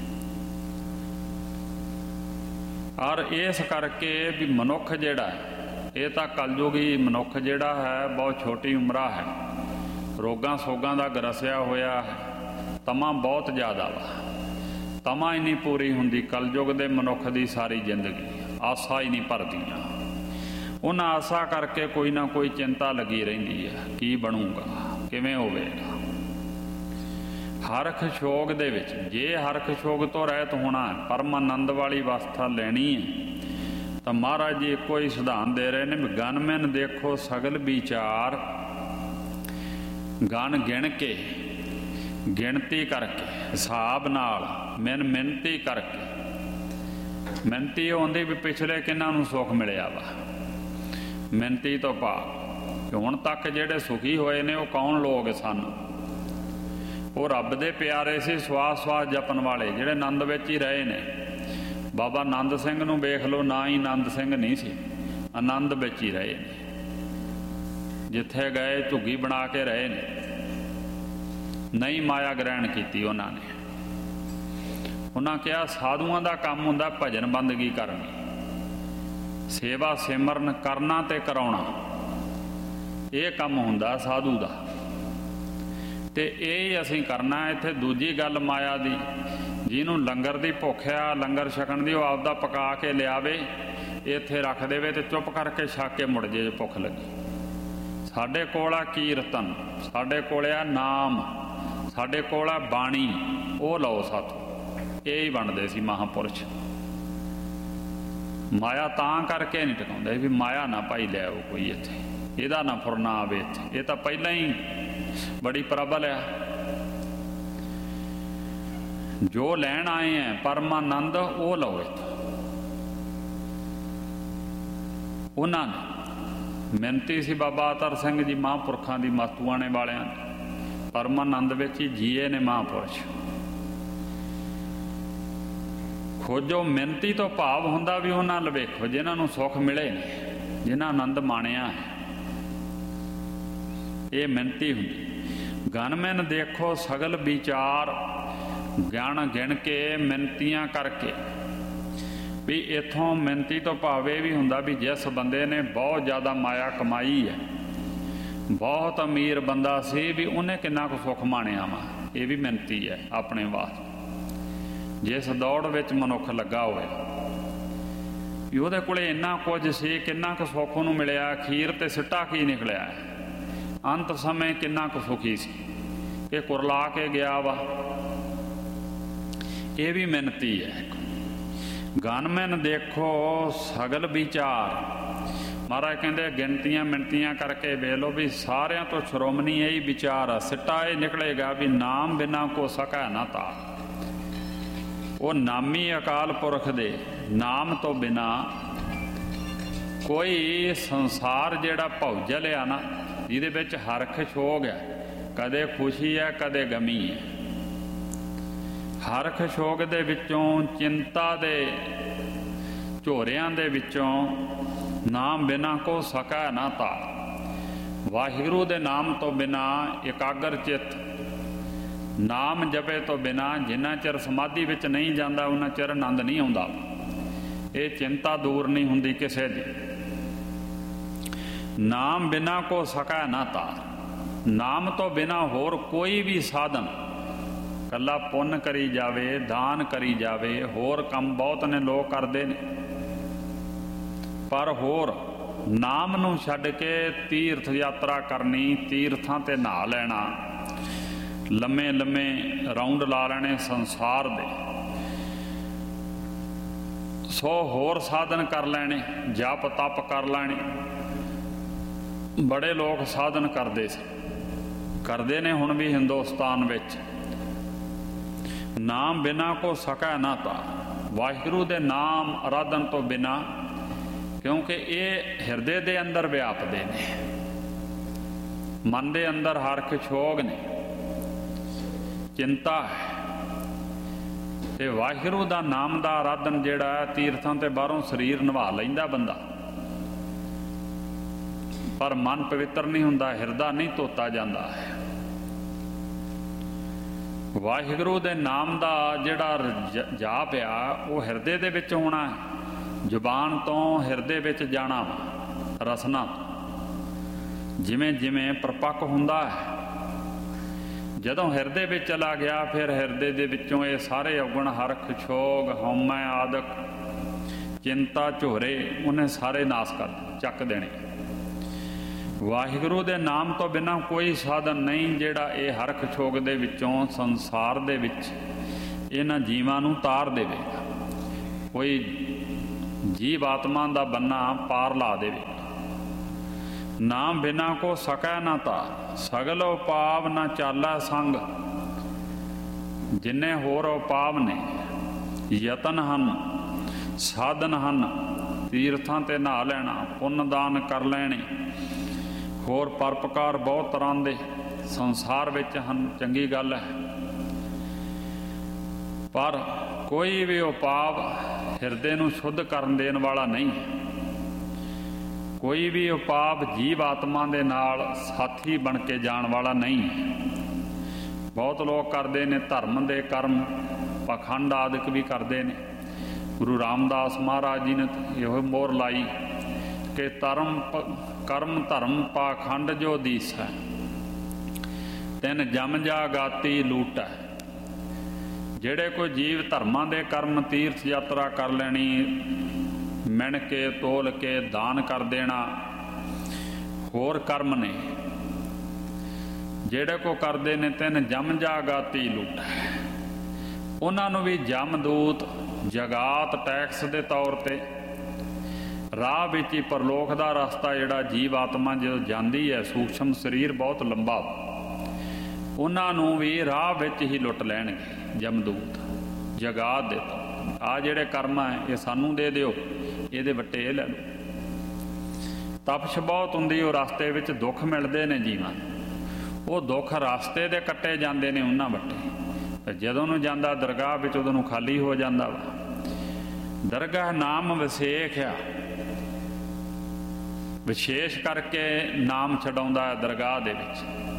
ਔਰ ਇਸ ਕਰਕੇ ਵੀ ਮਨੁੱਖ ਜਿਹੜਾ ਹੈ, ਇਹ ਤਾਂ ਕਲਯੁਗੀ ਮਨੁੱਖ ਜਿਹੜਾ ਹੈ ਬਹੁਤ ਛੋਟੀ ਉਮਰਾ ਹੈ, ਰੋਗਾਂ ਸੋਗਾਂ ਦਾ ਗਰਸਿਆ ਹੋਇਆ ਹੈ, ਤਮਾ ਬਹੁਤ ਜ਼ਿਆਦਾ ਵਾ, ਤਮਾ ਹੀ ਨਹੀਂ ਪੂਰੀ ਹੁੰਦੀ ਕਲਯੁਗ ਦੇ ਮਨੁੱਖ ਦੀ ਸਾਰੀ ਜ਼ਿੰਦਗੀ, ਆਸਾ ਹੀ ਨਹੀਂ ਭਰਦੀਆਂ। ਉਹਨਾਂ ਆਸਾ ਕਰਕੇ ਕੋਈ ਨਾ ਕੋਈ ਚਿੰਤਾ ਲੱਗੀ ਰਹਿੰਦੀ ਹੈ, ਕੀ ਬਣੂਗਾ, ਕਿਵੇਂ ਹੋਵੇਗਾ। ਹਰਖ ਸ਼ੋਗ ਦੇ ਵਿੱਚ, ਜੇ ਹਰਖ ਸ਼ੋਗ ਤੋਂ ਰਹਿਤ ਹੋਣਾ, ਪਰਮ ਆਨੰਦ ਵਾਲੀ ਅਵਸਥਾ ਲੈਣੀ ਹੈ, ਤਾਂ ਮਹਾਰਾਜ ਜੀ ਇੱਕੋ ਹੀ ਸਿਧਾਂਤ ਦੇ ਰਹੇ ਨੇ ਵੀ ਗਨ ਮਿਨ ਦੇਖੋ ਸਗਲ ਵਿਚਾਰ। ਗਨ ਗਿਣ ਕੇ, ਗਿਣਤੀ ਕਰਕੇ, ਹਿਸਾਬ ਨਾਲ, ਮਿਨ ਮਿਣਤੀ ਕਰਕੇ। ਮਿਣਤੀ ਉਹ ਆਉਂਦੀ ਵੀ ਪਿਛਲੇ ਕਿਹਨਾਂ ਨੂੰ ਸੁੱਖ ਮਿਲਿਆ ਵਾ। ਮਿਣਤੀ ਤੋਂ ਭਾਵ ਕਿ ਹੁਣ ਤੱਕ ਜਿਹੜੇ ਸੁਖੀ ਹੋਏ ਨੇ ਉਹ ਕੌਣ ਲੋਕ ਸਨ? ਉਹ ਰੱਬ ਦੇ ਪਿਆਰੇ ਸੀ, ਸਵਾਸ ਸਵਾਸ ਜਪਣ ਵਾਲੇ, ਜਿਹੜੇ ਆਨੰਦ ਵਿੱਚ ਹੀ ਰਹੇ ਨੇ। ਬਾਬਾ ਆਨੰਦ ਸਿੰਘ ਨੂੰ ਵੇਖ ਲਓ, ਨਾ ਹੀ ਆਨੰਦ ਸਿੰਘ ਨਹੀਂ ਸੀ, ਆਨੰਦ ਵਿੱਚ ਹੀ ਰਹੇ ਨੇ। ਜਿੱਥੇ ਗਏ ਝੁੱਗੀ ਬਣਾ ਕੇ ਰਹੇ ਨੇ, ਨਹੀਂ ਮਾਇਆ ਗ੍ਰਹਿਣ ਕੀਤੀ ਉਹਨਾਂ ਨੇ। ਉਹਨਾਂ ਕਿਹਾ ਸਾਧੂਆਂ ਦਾ ਕੰਮ ਹੁੰਦਾ ਭਜਨ ਬੰਦਗੀ ਕਰਨੀ, ਸੇਵਾ ਸਿਮਰਨ ਕਰਨਾ ਤੇ ਕਰਾਉਣਾ, ਇਹ ਕੰਮ ਹੁੰਦਾ ਸਾਧੂ ਦਾ, ਤੇ ਇਹ ਹੀ ਅਸੀਂ ਕਰਨਾ। ਇੱਥੇ ਦੂਜੀ ਗੱਲ ਮਾਇਆ ਦੀ, ਜਿਹਨੂੰ ਲੰਗਰ ਦੀ ਭੁੱਖ ਆ, ਲੰਗਰ ਛਕਣ ਦੀ, ਉਹ ਆਪਦਾ ਪਕਾ ਕੇ ਲਿਆਵੇ, ਇੱਥੇ ਰੱਖ ਦੇਵੇ ਤੇ ਚੁੱਪ ਕਰਕੇ ਛਕ ਕੇ ਮੁੜ ਜੇ ਜੇ ਭੁੱਖ ਲੱਗੀ। ਸਾਡੇ ਕੋਲ ਆ ਕੀਰਤਨ, ਸਾਡੇ ਕੋਲ ਆ ਨਾਮ, ਸਾਡੇ ਕੋਲ ਆ ਬਾਣੀ, ਉਹ ਲਓ ਸਾਥੋਂ। ਇਹ ਹੀ ਬਣਦੇ ਸੀ ਮਹਾਂਪੁਰਸ਼। ਮਾਇਆ ਤਾਂ ਕਰਕੇ ਨਹੀਂ ਟਿਕਾਉਂਦੇ ਵੀ ਮਾਇਆ ਨਾ ਭਾਈ ਲਿਆਓ ਕੋਈ ਇੱਥੇ, ਇਹਦਾ ਨਾ ਫੁਰਨਾ ਆਵੇ ਇੱਥੇ, ਇਹ ਤਾਂ ਪਹਿਲਾਂ ਹੀ ਬੜੀ ਪ੍ਰਬਲ ਆ। ਜੋ ਲੈਣ ਆਏ ਹੈ ਪਰਮਾਨੰਦ, ਉਹ ਲਓ ਇੱਥੋਂ। ਉਹਨਾਂ ਨੇ ਮਿਹਨਤੀ ਸੀ ਬਾਬਾ ਅਤਰ ਸਿੰਘ ਜੀ, ਮਹਾਂਪੁਰਖਾਂ ਦੀ ਮਾਤੂਆਣੇ ਵਾਲਿਆਂ ਨੇ, ਪਰਮਾਨੰਦ ਵਿੱਚ ਹੀ ਜੀਏ ਨੇ ਮਹਾਂਪੁਰਸ਼। ਖੋਜੋ ਮਿਹਨਤੀ ਤੋਂ ਭਾਵ ਹੁੰਦਾ ਵੀ ਉਹਨਾਂ ਵੱਲ ਵੇਖੋ ਜਿਨ੍ਹਾਂ ਨੂੰ ਸੁੱਖ ਮਿਲੇ ਨੇ, ਜਿਨ੍ਹਾਂ ਆਨੰਦ ਮਾਣਿਆ ਹੈ, ਇਹ ਮਿਹਨਤੀ ਹੁੰਦੀ। ਗਨ ਮਿਨ ਦੇਖੋ ਸਗਲ ਵਿਚਾਰ, ਗਿਆਨ ਗਿਣ ਕੇ ਮਿਹਨਤੀਆਂ ਕਰਕੇ। ਵੀ ਇੱਥੋਂ ਮਿਹਨਤੀ ਤੋਂ ਭਾਵ ਇਹ ਵੀ ਹੁੰਦਾ ਵੀ ਜਿਸ ਬੰਦੇ ਨੇ ਬਹੁਤ ਜ਼ਿਆਦਾ ਮਾਇਆ ਕਮਾਈ ਹੈ, ਬਹੁਤ ਅਮੀਰ ਬੰਦਾ ਸੀ, ਵੀ ਉਹਨੇ ਕਿੰਨਾ ਕੁ ਸੁੱਖ ਮਾਣਿਆ ਵਾ, ਇਹ ਵੀ ਮਿਹਨਤੀ ਹੈ ਆਪਣੇ ਵਾਸਤੇ। ਜਿਸ ਦੌੜ ਵਿੱਚ ਮਨੁੱਖ ਲੱਗਾ ਹੋਇਆ ਵੀ ਉਹਦੇ ਕੋਲ ਇੰਨਾ ਕੁਝ ਸੀ, ਕਿੰਨਾ ਕੁ ਸੁੱਖ ਉਹਨੂੰ ਮਿਲਿਆ, ਅਖੀਰ ਤੇ ਸਿੱਟਾ ਕੀ ਨਿਕਲਿਆ, ਅੰਤ ਸਮੇਂ ਕਿੰਨਾ ਕੁ ਸੁਖੀ ਸੀ, ਇਹ ਕੁਰਲਾ ਕੇ ਗਿਆ ਵਾ, ਇਹ ਵੀ ਮਿਹਨਤੀ ਹੈ। ਗਨ ਮਿਨ ਦੇਖੋ ਸਗਲ ਵਿਚਾਰ, ਮਹਾਰਾਜ ਕਹਿੰਦੇ ਗਿਣਤੀਆਂ ਮਿਣਤੀਆਂ ਕਰਕੇ ਵੇਖ ਲਓ ਵੀ ਸਾਰਿਆਂ ਤੋਂ ਸ਼੍ਰੋਮਣੀ ਇਹੀ ਵਿਚਾਰ ਆ। ਸਿੱਟਾ ਇਹ ਨਿਕਲੇਗਾ ਵੀ ਨਾਮ ਬਿਨਾ ਕੋ ਸਕਾ ਨਾ ਤਾ। ਉਹ ਨਾਮੀ ਅਕਾਲ ਪੁਰਖ ਦੇ ਨਾਮ ਤੋਂ ਬਿਨਾ ਕੋਈ ਸੰਸਾਰ ਜਿਹੜਾ ਭੌਜਲ ਆ ਨਾ, ਜਿਹਦੇ ਵਿੱਚ ਹਰਖ ਸ਼ੋਗ ਹੈ, ਕਦੇ ਖੁਸ਼ੀ ਹੈ ਕਦੇ ਗਮੀ ਹੈ। ਹਰਖ ਸ਼ੋਗ ਦੇ ਵਿੱਚੋਂ, ਚਿੰਤਾ ਦੇ ਝੋਰਿਆਂ ਦੇ ਵਿੱਚੋਂ ਨਾਮ ਬਿਨਾ ਕੋ ਸਕਾ ਨਾ ਤਾ। ਵਾਹਿਗੁਰੂ ਦੇ ਨਾਮ ਤੋਂ ਬਿਨਾ ਇਕਾਗਰ ਚਿੱਤ, ਨਾਮ ਜਪੇ ਤੋਂ ਬਿਨਾ ਜਿੰਨਾ ਚਿਰ ਸਮਾਧੀ ਵਿੱਚ ਨਹੀਂ ਜਾਂਦਾ ਉਹਨਾਂ ਚਿਰ ਆਨੰਦ ਨਹੀਂ ਆਉਂਦਾ। ਇਹ ਚਿੰਤਾ ਦੂਰ ਨਹੀਂ ਹੁੰਦੀ ਕਿਸੇ ਦੀ। ਨਾਮ ਬਿਨਾ ਕੋ ਸਕਾ ਨਾ ਤਾ, ਨਾਮ ਤੋਂ ਬਿਨਾ ਹੋਰ ਕੋਈ ਵੀ ਸਾਧਨ, ਕੱਲਾ ਪੁੰਨ ਕਰੀ ਜਾਵੇ, ਦਾਨ ਕਰੀ ਜਾਵੇ, ਹੋਰ ਕੰਮ ਬਹੁਤ ਨੇ ਲੋਕ ਕਰਦੇ ਨੇ, ਪਰ ਹੋਰ ਨਾਮ ਨੂੰ ਛੱਡ ਕੇ ਤੀਰਥ ਯਾਤਰਾ ਕਰਨੀ, ਤੀਰਥਾਂ ਤੇ ਨਹਾ ਲੈਣਾ, ਲੰਮੇ ਲੰਮੇ ਰਾਊਂਡ ਲਾ ਲੈਣੇ ਸੰਸਾਰ ਦੇ, ਸੋ ਹੋਰ ਸਾਧਨ ਕਰ ਲੈਣੇ, ਜਪ ਤਪ ਕਰ ਲੈਣੇ। ਬੜੇ ਲੋਕ ਸਾਧਨ ਕਰਦੇ ਸੀ, ਕਰਦੇ ਨੇ ਹੁਣ ਵੀ ਹਿੰਦੁਸਤਾਨ ਵਿੱਚ। ਨਾਮ ਬਿਨਾ ਕੋ ਸਕਾ ਨਾ ਤਾ, ਵਾਹਿਗੁਰੂ ਦੇ ਨਾਮ ਅਰਾਧਨ ਤੋਂ ਬਿਨਾ, ਕਿਉਂਕਿ ਇਹ ਹਿਰਦੇ ਦੇ ਅੰਦਰ ਵਿਆਪਦੇ ਨੇ, ਮਨ ਦੇ ਅੰਦਰ ਹਰਖ ਸ਼ੋਗ ਨੇ, ਚਿੰਤਾ ਹੈ। ਤੇ ਵਾਹਿਗੁਰੂ ਦਾ ਨਾਮ ਦਾ ਆਰਾਧਨ ਜਿਹੜਾ ਤੀਰਥਾਂ ਤੇ ਬਾਹਰੋਂ ਸਰੀਰ ਨਿਭਾ ਲੈਂਦਾ ਬੰਦਾ, ਪਰ ਮਨ ਪਵਿੱਤਰ ਨਹੀਂ ਹੁੰਦਾ, ਹਿਰਦਾ ਨਹੀਂ ਧੋਤਾ ਜਾਂਦਾ ਹੈ। ਵਾਹਿਗੁਰੂ ਦੇ ਨਾਮ ਦਾ ਜਿਹੜਾ ਜਾਪ ਆ ਉਹ ਹਿਰਦੇ ਦੇ ਵਿੱਚ ਹੋਣਾ, ਜ਼ੁਬਾਨ ਤੋਂ ਹਿਰਦੇ ਵਿੱਚ ਜਾਣਾ ਵਾ, ਰਸਨਾ ਜਿਵੇਂ ਜਿਵੇਂ ਪ੍ਰਪੱਕ ਹੁੰਦਾ ਹੈ। ਜਦੋਂ ਹਿਰਦੇ ਵਿੱਚ ਚਲਾ ਗਿਆ, ਫਿਰ ਹਿਰਦੇ ਦੇ ਵਿੱਚੋਂ ਇਹ ਸਾਰੇ ਔਗਣ, ਹਰਖ ਛੋਗ, ਹਉਮੈ ਆਦਿਕ, ਚਿੰਤਾ ਝੋਰੇ, ਉਹਨੇ ਸਾਰੇ ਨਾਸ ਕਰ ਚੱਕ ਦੇਣੇ। ਵਾਹਿਗੁਰੂ ਦੇ ਨਾਮ ਤੋਂ ਬਿਨਾਂ ਕੋਈ ਸਾਧਨ ਨਹੀਂ ਜਿਹੜਾ ਇਹ ਹਰਖ ਛੋਗ ਦੇ ਵਿੱਚੋਂ ਸੰਸਾਰ ਦੇ ਵਿੱਚ ਇਹਨਾਂ ਜੀਵਾਂ ਨੂੰ ਤਾਰ ਦੇਵੇਗਾ। ਕੋਈ ਜੀਵ ਆਤਮਾ ਦਾ ਬੰਨਾ ਪਾਰ ਲਾ ਦੇਵੇਗਾ। ਨਾਮ ਬਿਨਾ ਕੋ ਸਕੈ ਨਾ ਤਾਰ, ਸਗਲ ਉਪਾਵ ਨਾ ਚਾਲਾ ਸੰਗ। ਜਿੰਨੇ ਹੋਰ ਉਪਾਵ ਨੇ, ਯਤਨ ਹਨ, ਸਾਧਨ ਹਨ, ਤੀਰਥਾਂ ਤੇ ਨਹਾ ਲੈਣਾ, ਪੁੰਨ ਦਾਨ ਕਰ ਲੈਣੇ, ਹੋਰ ਪਰਪਕਾਰ ਬਹੁਤ ਤਰ੍ਹਾਂ ਦੇ ਸੰਸਾਰ ਵਿੱਚ ਹਨ, ਚੰਗੀ ਗੱਲ ਹੈ। ਪਰ ਕੋਈ ਵੀ ਉਪਾਵ ਹਿਰਦੇ ਨੂੰ ਸ਼ੁੱਧ ਕਰਨ ਦੇਣ ਵਾਲਾ ਨਹੀਂ। ਕੋਈ ਵੀ ਉਪਾਵ ਜੀਵ ਆਤਮਾ ਦੇ ਨਾਲ ਸਾਥੀ ਬਣ ਕੇ ਜਾਣ ਵਾਲਾ ਨਹੀਂ। ਬਹੁਤ ਲੋਕ ਕਰਦੇ ਨੇ ਧਰਮ ਦੇ ਕਰਮ, ਪਾਖੰਡ ਆਦਿਕ ਵੀ ਕਰਦੇ ਨੇ। ਗੁਰੂ ਰਾਮਦਾਸ ਮਹਾਰਾਜ ਜੀ ਨੇ ਇਹੋ ਮੋਹਰ ਲਾਈ ਕਿ ਧਰਮ ਕਰਮ ਧਰਮ ਪਾਖੰਡ ਜੋ ਦੀਸ ਹੈ, ਤਿੰਨ ਜਮ ਜਾ ਗਾਤੀ ਲੂਟ ਹੈ। ਜਿਹੜੇ ਕੋਈ ਜੀਵ ਧਰਮਾਂ ਦੇ ਕਰਮ, ਤੀਰਥ ਯਾਤਰਾ ਕਰ ਲੈਣੀ, ਮਿਣ ਕੇ ਤੋਲ ਕੇ ਦਾਨ ਕਰ ਦੇਣਾ, ਹੋਰ ਕਰਮ ਨੇ ਜਿਹੜੇ ਕੋ ਕਰਦੇ ਨੇ, ਤਿੰਨ ਜਮ ਜਾ ਗਾਤੀ ਲੂਟ ਹੈ। ਉਹਨਾਂ ਨੂੰ ਵੀ ਜਮਦੂਤ ਜਗਾਤ ਟੈਕਸ ਦੇ ਤੌਰ ਤੇ ਰਾਹ ਵਿੱਚ ਹੀ ਪਰਲੋਕ ਦਾ ਰਸਤਾ ਜਿਹੜਾ ਜੀਵ ਆਤਮਾ ਜਦੋਂ ਜਾਂਦੀ ਹੈ, ਸੂਖਸ਼ਮ ਸਰੀਰ ਬਹੁਤ ਲੰਬਾ, ਉਹਨਾਂ ਨੂੰ ਵੀ ਰਾਹ ਵਿੱਚ ਹੀ ਲੁੱਟ ਲੈਣਗੇ ਜਮਦੂਤ ਜਗਾਤ ਦੇ ਤੌਰ। ਆਹ ਜਿਹੜੇ ਕਰਮ ਹੈ ਇਹ ਸਾਨੂੰ ਦੇ ਦਿਓ, ਇਹਦੇ ਵੱਟੇ ਇਹ ਲੈ ਲਓ। ਤਪਸ਼ ਬਹੁਤ ਹੁੰਦੀ, ਉਹ ਰਸਤੇ ਵਿੱਚ ਦੁੱਖ ਮਿਲਦੇ ਨੇ ਜੀਵਾਂ ਨੂੰ, ਉਹ ਦੁੱਖ ਰਸਤੇ ਦੇ ਕੱਟੇ ਜਾਂਦੇ ਨੇ ਉਹਨਾਂ ਵੱਟੇ। ਜਦੋਂ ਨੂੰ ਜਾਂਦਾ ਦਰਗਾਹ ਵਿੱਚ ਉਦੋਂ ਨੂੰ ਖਾਲੀ ਹੋ ਜਾਂਦਾ ਵਾ। ਦਰਗਾਹ ਨਾਮ ਵਿਸ਼ੇਖ ਆ, ਵਿਸ਼ੇਸ਼ ਕਰਕੇ ਨਾਮ ਛਡਾਉਂਦਾ ਹੈ ਦਰਗਾਹ ਦੇ ਵਿੱਚ।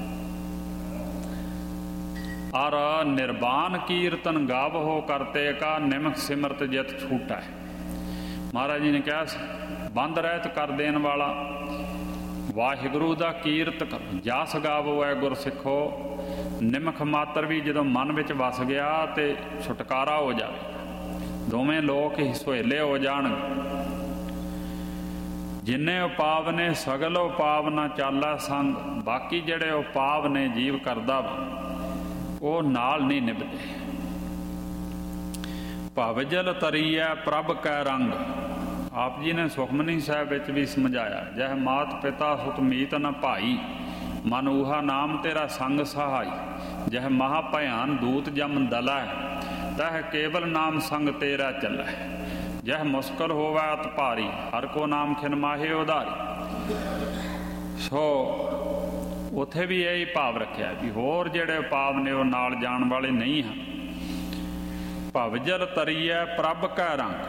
ਅਰ ਨਿਰਬਾਨ ਕੀਰਤਨ ਗਾਵਹੋ ਕਰਤੇ ਕਾ, ਨਿਮਕ ਸਿਮਰਤ ਜਿਤ ਛੂਟਾ ਹੈ। ਮਹਾਰਾਜ ਜੀ ਨੇ ਕਿਹਾ ਬੰਦ ਰਹਿਤ ਕਰ ਦੇਣ ਵਾਲਾ ਵਾਹਿਗੁਰੂ ਦਾ ਕੀਰਤ ਕਰੋ, ਜਸ ਗਾਵੋ ਹੈ ਗੁਰ ਸਿੱਖੋ। ਨਿਮਖ ਮਾਤਰ ਵੀ ਜਦੋਂ ਮਨ ਵਿੱਚ ਵਸ ਗਿਆ ਤੇ ਛੁਟਕਾਰਾ ਹੋ ਜਾਵੇ, ਦੋਵੇਂ ਲੋਕ ਹੀ ਸੁਹੇਲੇ ਹੋ ਜਾਣਗੇ। ਜਿੰਨੇ ਉਪਾਵ ਨੇ ਸਗਲ ਉਪਾਵ ਨਾ ਚਾਲਾ ਸੰਗ। ਬਾਕੀ ਜਿਹੜੇ ਉਪਾਵ ਨੇ ਜੀਵ ਕਰਦਾ ਵਾ ਉਹ ਨਾਲ ਨਹੀਂ ਨਿਭਦੇ। ਭਵ ਜਲ ਤਰੀਐ ਪ੍ਰਭ ਕੈ ਰੰਗ। ਆਪ ਜੀ ਨੇ ਸੁਖਮਨੀ ਸਾਹਿਬ ਵਿੱਚ ਵੀ ਸਮਝਾਇਆ, ਜਹ ਮਾਤ ਪਿਤਾ ਸੁਤ ਮੀਤ ਨ ਭਾਈ, ਮਨ ਊਹਾ ਨਾਮ ਤੇਰਾ ਸੰਗ ਸਹਾਈ। ਜਹ ਮਹਾ ਭਿਆਨ ਦੂਤ ਜਮ ਦਲਾ, ਤਹ ਕੇਵਲ ਨਾਮ ਸੰਗ ਤੇਰਾ ਚੱਲੈ। ਜਹ ਮੁਸ਼ਕਲ ਹੋਵੈ ਅਤ ਭਾਰੀ, ਹਰ ਕੋ ਨਾਮ ਖਿਨ ਮਾਹੇ ਉਧਾਰੀ। ਸੋ ਉੱਥੇ ਵੀ ਇਹੀ ਭਾਵ ਰੱਖਿਆ ਵੀ ਹੋਰ ਜਿਹੜੇ ਭਾਵ ਨੇ ਉਹ ਨਾਲ ਜਾਣ ਵਾਲੇ ਨਹੀਂ ਹਨ। ਭਵ ਜਲ ਤਰੀਐ ਪ੍ਰਭ ਕੈ ਰੰਗ।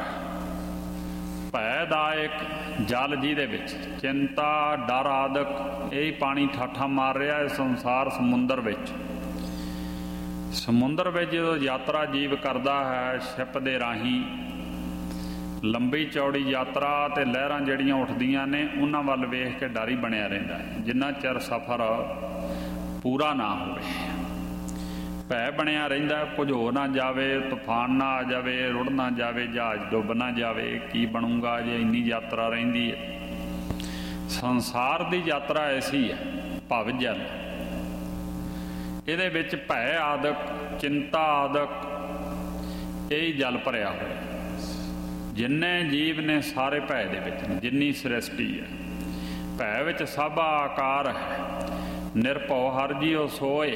ਭੈਦਾਇਕ ਜਲ ਜਿਹਦੇ ਵਿੱਚ ਚਿੰਤਾ ਡਰ ਆਦਿਕ ਇਹੀ ਪਾਣੀ ਠਾਠਾ ਮਾਰ ਰਿਹਾ ਹੈ ਸੰਸਾਰ ਸਮੁੰਦਰ ਵਿੱਚ। ਸਮੁੰਦਰ ਵਿੱਚ ਜਦੋਂ ਯਾਤਰਾ ਜੀਵ ਕਰਦਾ ਹੈ ਸ਼ਿਪ ਦੇ ਰਾਹੀਂ, ਲੰਬੀ ਚੌੜੀ ਯਾਤਰਾ ਤੇ ਲਹਿਰਾਂ ਜਿਹੜੀਆਂ ਉੱਠਦੀਆਂ ਨੇ ਉਹਨਾਂ ਵੱਲ ਵੇਖ ਕੇ ਡਰ ਹੀ ਬਣਿਆ ਰਹਿੰਦਾ ਹੈ ਜਿੰਨਾ ਚਿਰ ਸਫ਼ਰ ਪੂਰਾ ਨਾ ਹੋਵੇ। ਭੈ ਬਣਿਆ ਰਹਿੰਦਾ, ਕੁਝ ਹੋ ਨਾ ਜਾਵੇ, ਤੂਫਾਨ ਨਾ ਆ ਜਾਵੇ, ਰੁੜ ਨਾ ਜਾਵੇ, ਜਹਾਜ਼ ਡੁੱਬ ਨਾ ਜਾਵੇ, ਕੀ ਬਣੂਗਾ ਜੇ ਇੰਨੀ ਯਾਤਰਾ ਰਹਿੰਦੀ ਹੈ। ਸੰਸਾਰ ਦੀ ਯਾਤਰਾ ਐਸੀ ਹੈ ਭਵ ਜਲ। ਇਹਦੇ ਵਿੱਚ ਭੈ ਆਦਿਕ ਚਿੰਤਾ ਆਦਿਕ ਇਹ ਜਲ ਭਰਿਆ ਹੋਇਆ। ਜਿੰਨੇ ਜੀਵ ਨੇ ਸਾਰੇ ਭੈ ਦੇ ਵਿੱਚ ਨੇ, ਜਿੰਨੀ ਸ੍ਰਿਸ਼ਟੀ ਹੈ ਭੈ ਵਿੱਚ ਸਭ ਆਕਾਰ ਹੈ। ਨਿਰਭਉ ਹਰਿ ਜੀਉ ਸੋਏ।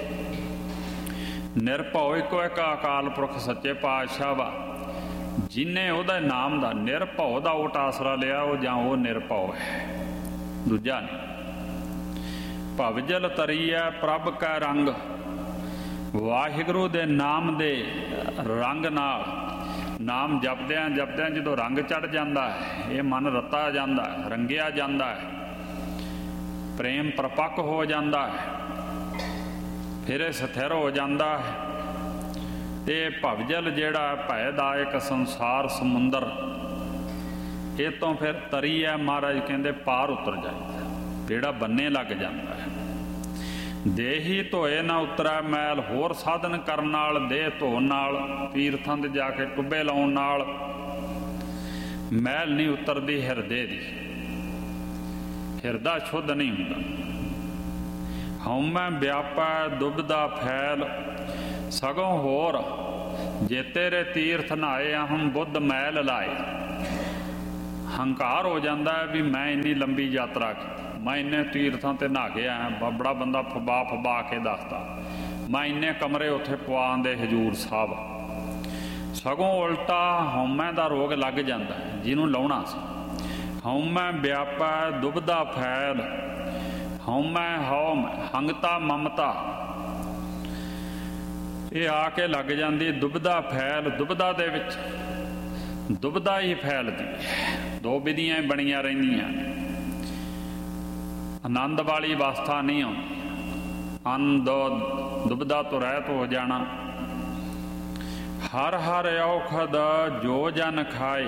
ਨਿਰਭਉ ਇੱਕੋ ਇੱਕ ਅਕਾਲ ਪੁਰਖ ਸੱਚੇ ਪਾਤਸ਼ਾਹ ਵਾ। ਜਿਹਨੇ ਉਹਦਾ ਨਾਮ ਦਾ ਨਿਰਭਉ ਦਾ ਓਟ ਆਸਰਾ ਲਿਆ ਉਹ ਜਾਂ ਉਹ ਨਿਰਭਉ ਹੈ, ਦੂਜਾ ਨਹੀਂ। ਭਵ ਜਲ ਤਰੀਐ ਪ੍ਰਭ ਕੈ ਰੰਗ। ਵਾਹਿਗੁਰੂ ਦੇ ਨਾਮ ਦੇ ਰੰਗ ਨਾਲ, ਨਾਮ ਜਪਦਿਆਂ ਜਪਦਿਆਂ ਜਦੋਂ ਰੰਗ ਚੜ੍ਹ ਜਾਂਦਾ ਹੈ, ਇਹ ਮਨ ਰਤਾ ਜਾਂਦਾ ਹੈ, ਰੰਗਿਆ ਜਾਂਦਾ ਹੈ, ਪ੍ਰੇਮ ਪ੍ਰਪੱਕ ਹੋ ਜਾਂਦਾ ਹੈ, ਫਿਰ ਇਹ ਸਥਿਰ ਹੋ ਜਾਂਦਾ ਹੈ। ਤੇ ਭਵਜਲ ਜਿਹੜਾ ਭੈਦਾਇਕ ਸੰਸਾਰ ਸਮੁੰਦਰ, ਇਹ ਤੋਂ ਫਿਰ ਤਰੀ ਹੈ ਮਹਾਰਾਜ ਕਹਿੰਦੇ ਪਾਰ ਉਤਰ ਜਾਈਦਾ, ਜਿਹੜਾ ਬੰਨੇ ਲੱਗ ਜਾਂਦਾ ਹੈ। ਦੇਹੀ ਧੋਏ ਨਾ ਉਤਰੈ ਮੈਲ। ਹੋਰ ਸਾਧਨ ਕਰਨ ਨਾਲ, ਦੇਹ ਧੋਣ ਨਾਲ, ਤੀਰਥਾਂ ਤੇ ਜਾ ਕੇ ਟੁੱਬੇ ਲਾਉਣ ਨਾਲ ਮੈਲ ਨਹੀਂ ਉਤਰਦੀ ਹਿਰਦੇ ਦੀ। ਹਿਰਦਾ ਸ਼ੁੱਧ ਨਹੀਂ ਹੁੰਦਾ। ਹਉਮੈ ਵਿਆਪੈ ਦੁਬਦਾ ਫੈਲ, ਸਗੋਂ ਹੋਰ ਜੇ ਤੇਰੇ ਤੀਰਥ ਨਹਾਏ ਅਹੰ ਬੁੱਧ ਮੈਲ ਲਾਏ। ਹੰਕਾਰ ਹੋ ਜਾਂਦਾ ਹੈ ਵੀ ਮੈਂ ਇੰਨੀ ਲੰਬੀ ਯਾਤਰਾ ਕੀਤੀ, ਮੈਂ ਇੰਨੇ ਤੀਰਥਾਂ 'ਤੇ ਨਹਾ ਕੇ ਆਇਆ। ਬੜਾ ਬੰਦਾ ਫਬਾ ਫਬਾ ਕੇ ਦੱਸਦਾ, ਮੈਂ ਇੰਨੇ ਕਮਰੇ ਉੱਥੇ ਪਵਾਉਂਦੇ ਹਜ਼ੂਰ ਸਾਹਿਬ। ਸਗੋਂ ਉਲਟਾ ਹਉਮੈ ਦਾ ਰੋਗ ਲੱਗ ਜਾਂਦਾ ਜਿਹਨੂੰ ਲਾਉਣਾ ਸੀ। ਹਉਮੈ ਵਿਆਪੈ ਦੁਬਦਾ ਫੈਲ, ਹਉਮੈ ਹਉਮ ਹੰਗਤਾ ਮਮਤਾ, ਇਹ ਆ ਕੇ ਲੱਗ ਜਾਂਦੀ ਦੁਬਦਾ ਫੈਲ। ਦੁਬਦਾ ਦੇ ਵਿੱਚ ਦੁਬਦਾ ਹੀ ਫੈਲਦੀ, ਦੋ ਵਿਧੀਆਂ ਹੀ ਬਣੀਆਂ ਰਹਿੰਦੀਆਂ। ਆਨੰਦ ਵਾਲੀ ਅਵਸਥਾ ਨਹੀਂ ਆਉਂਦੀ, ਆਨੰਦ ਦੁਬਦਾ ਤੋਂ ਰਹਿਤ ਹੋ ਜਾਣਾ। ਹਰ ਹਰ ਔਖਦ ਜੋ ਜਨ ਖਾਏ,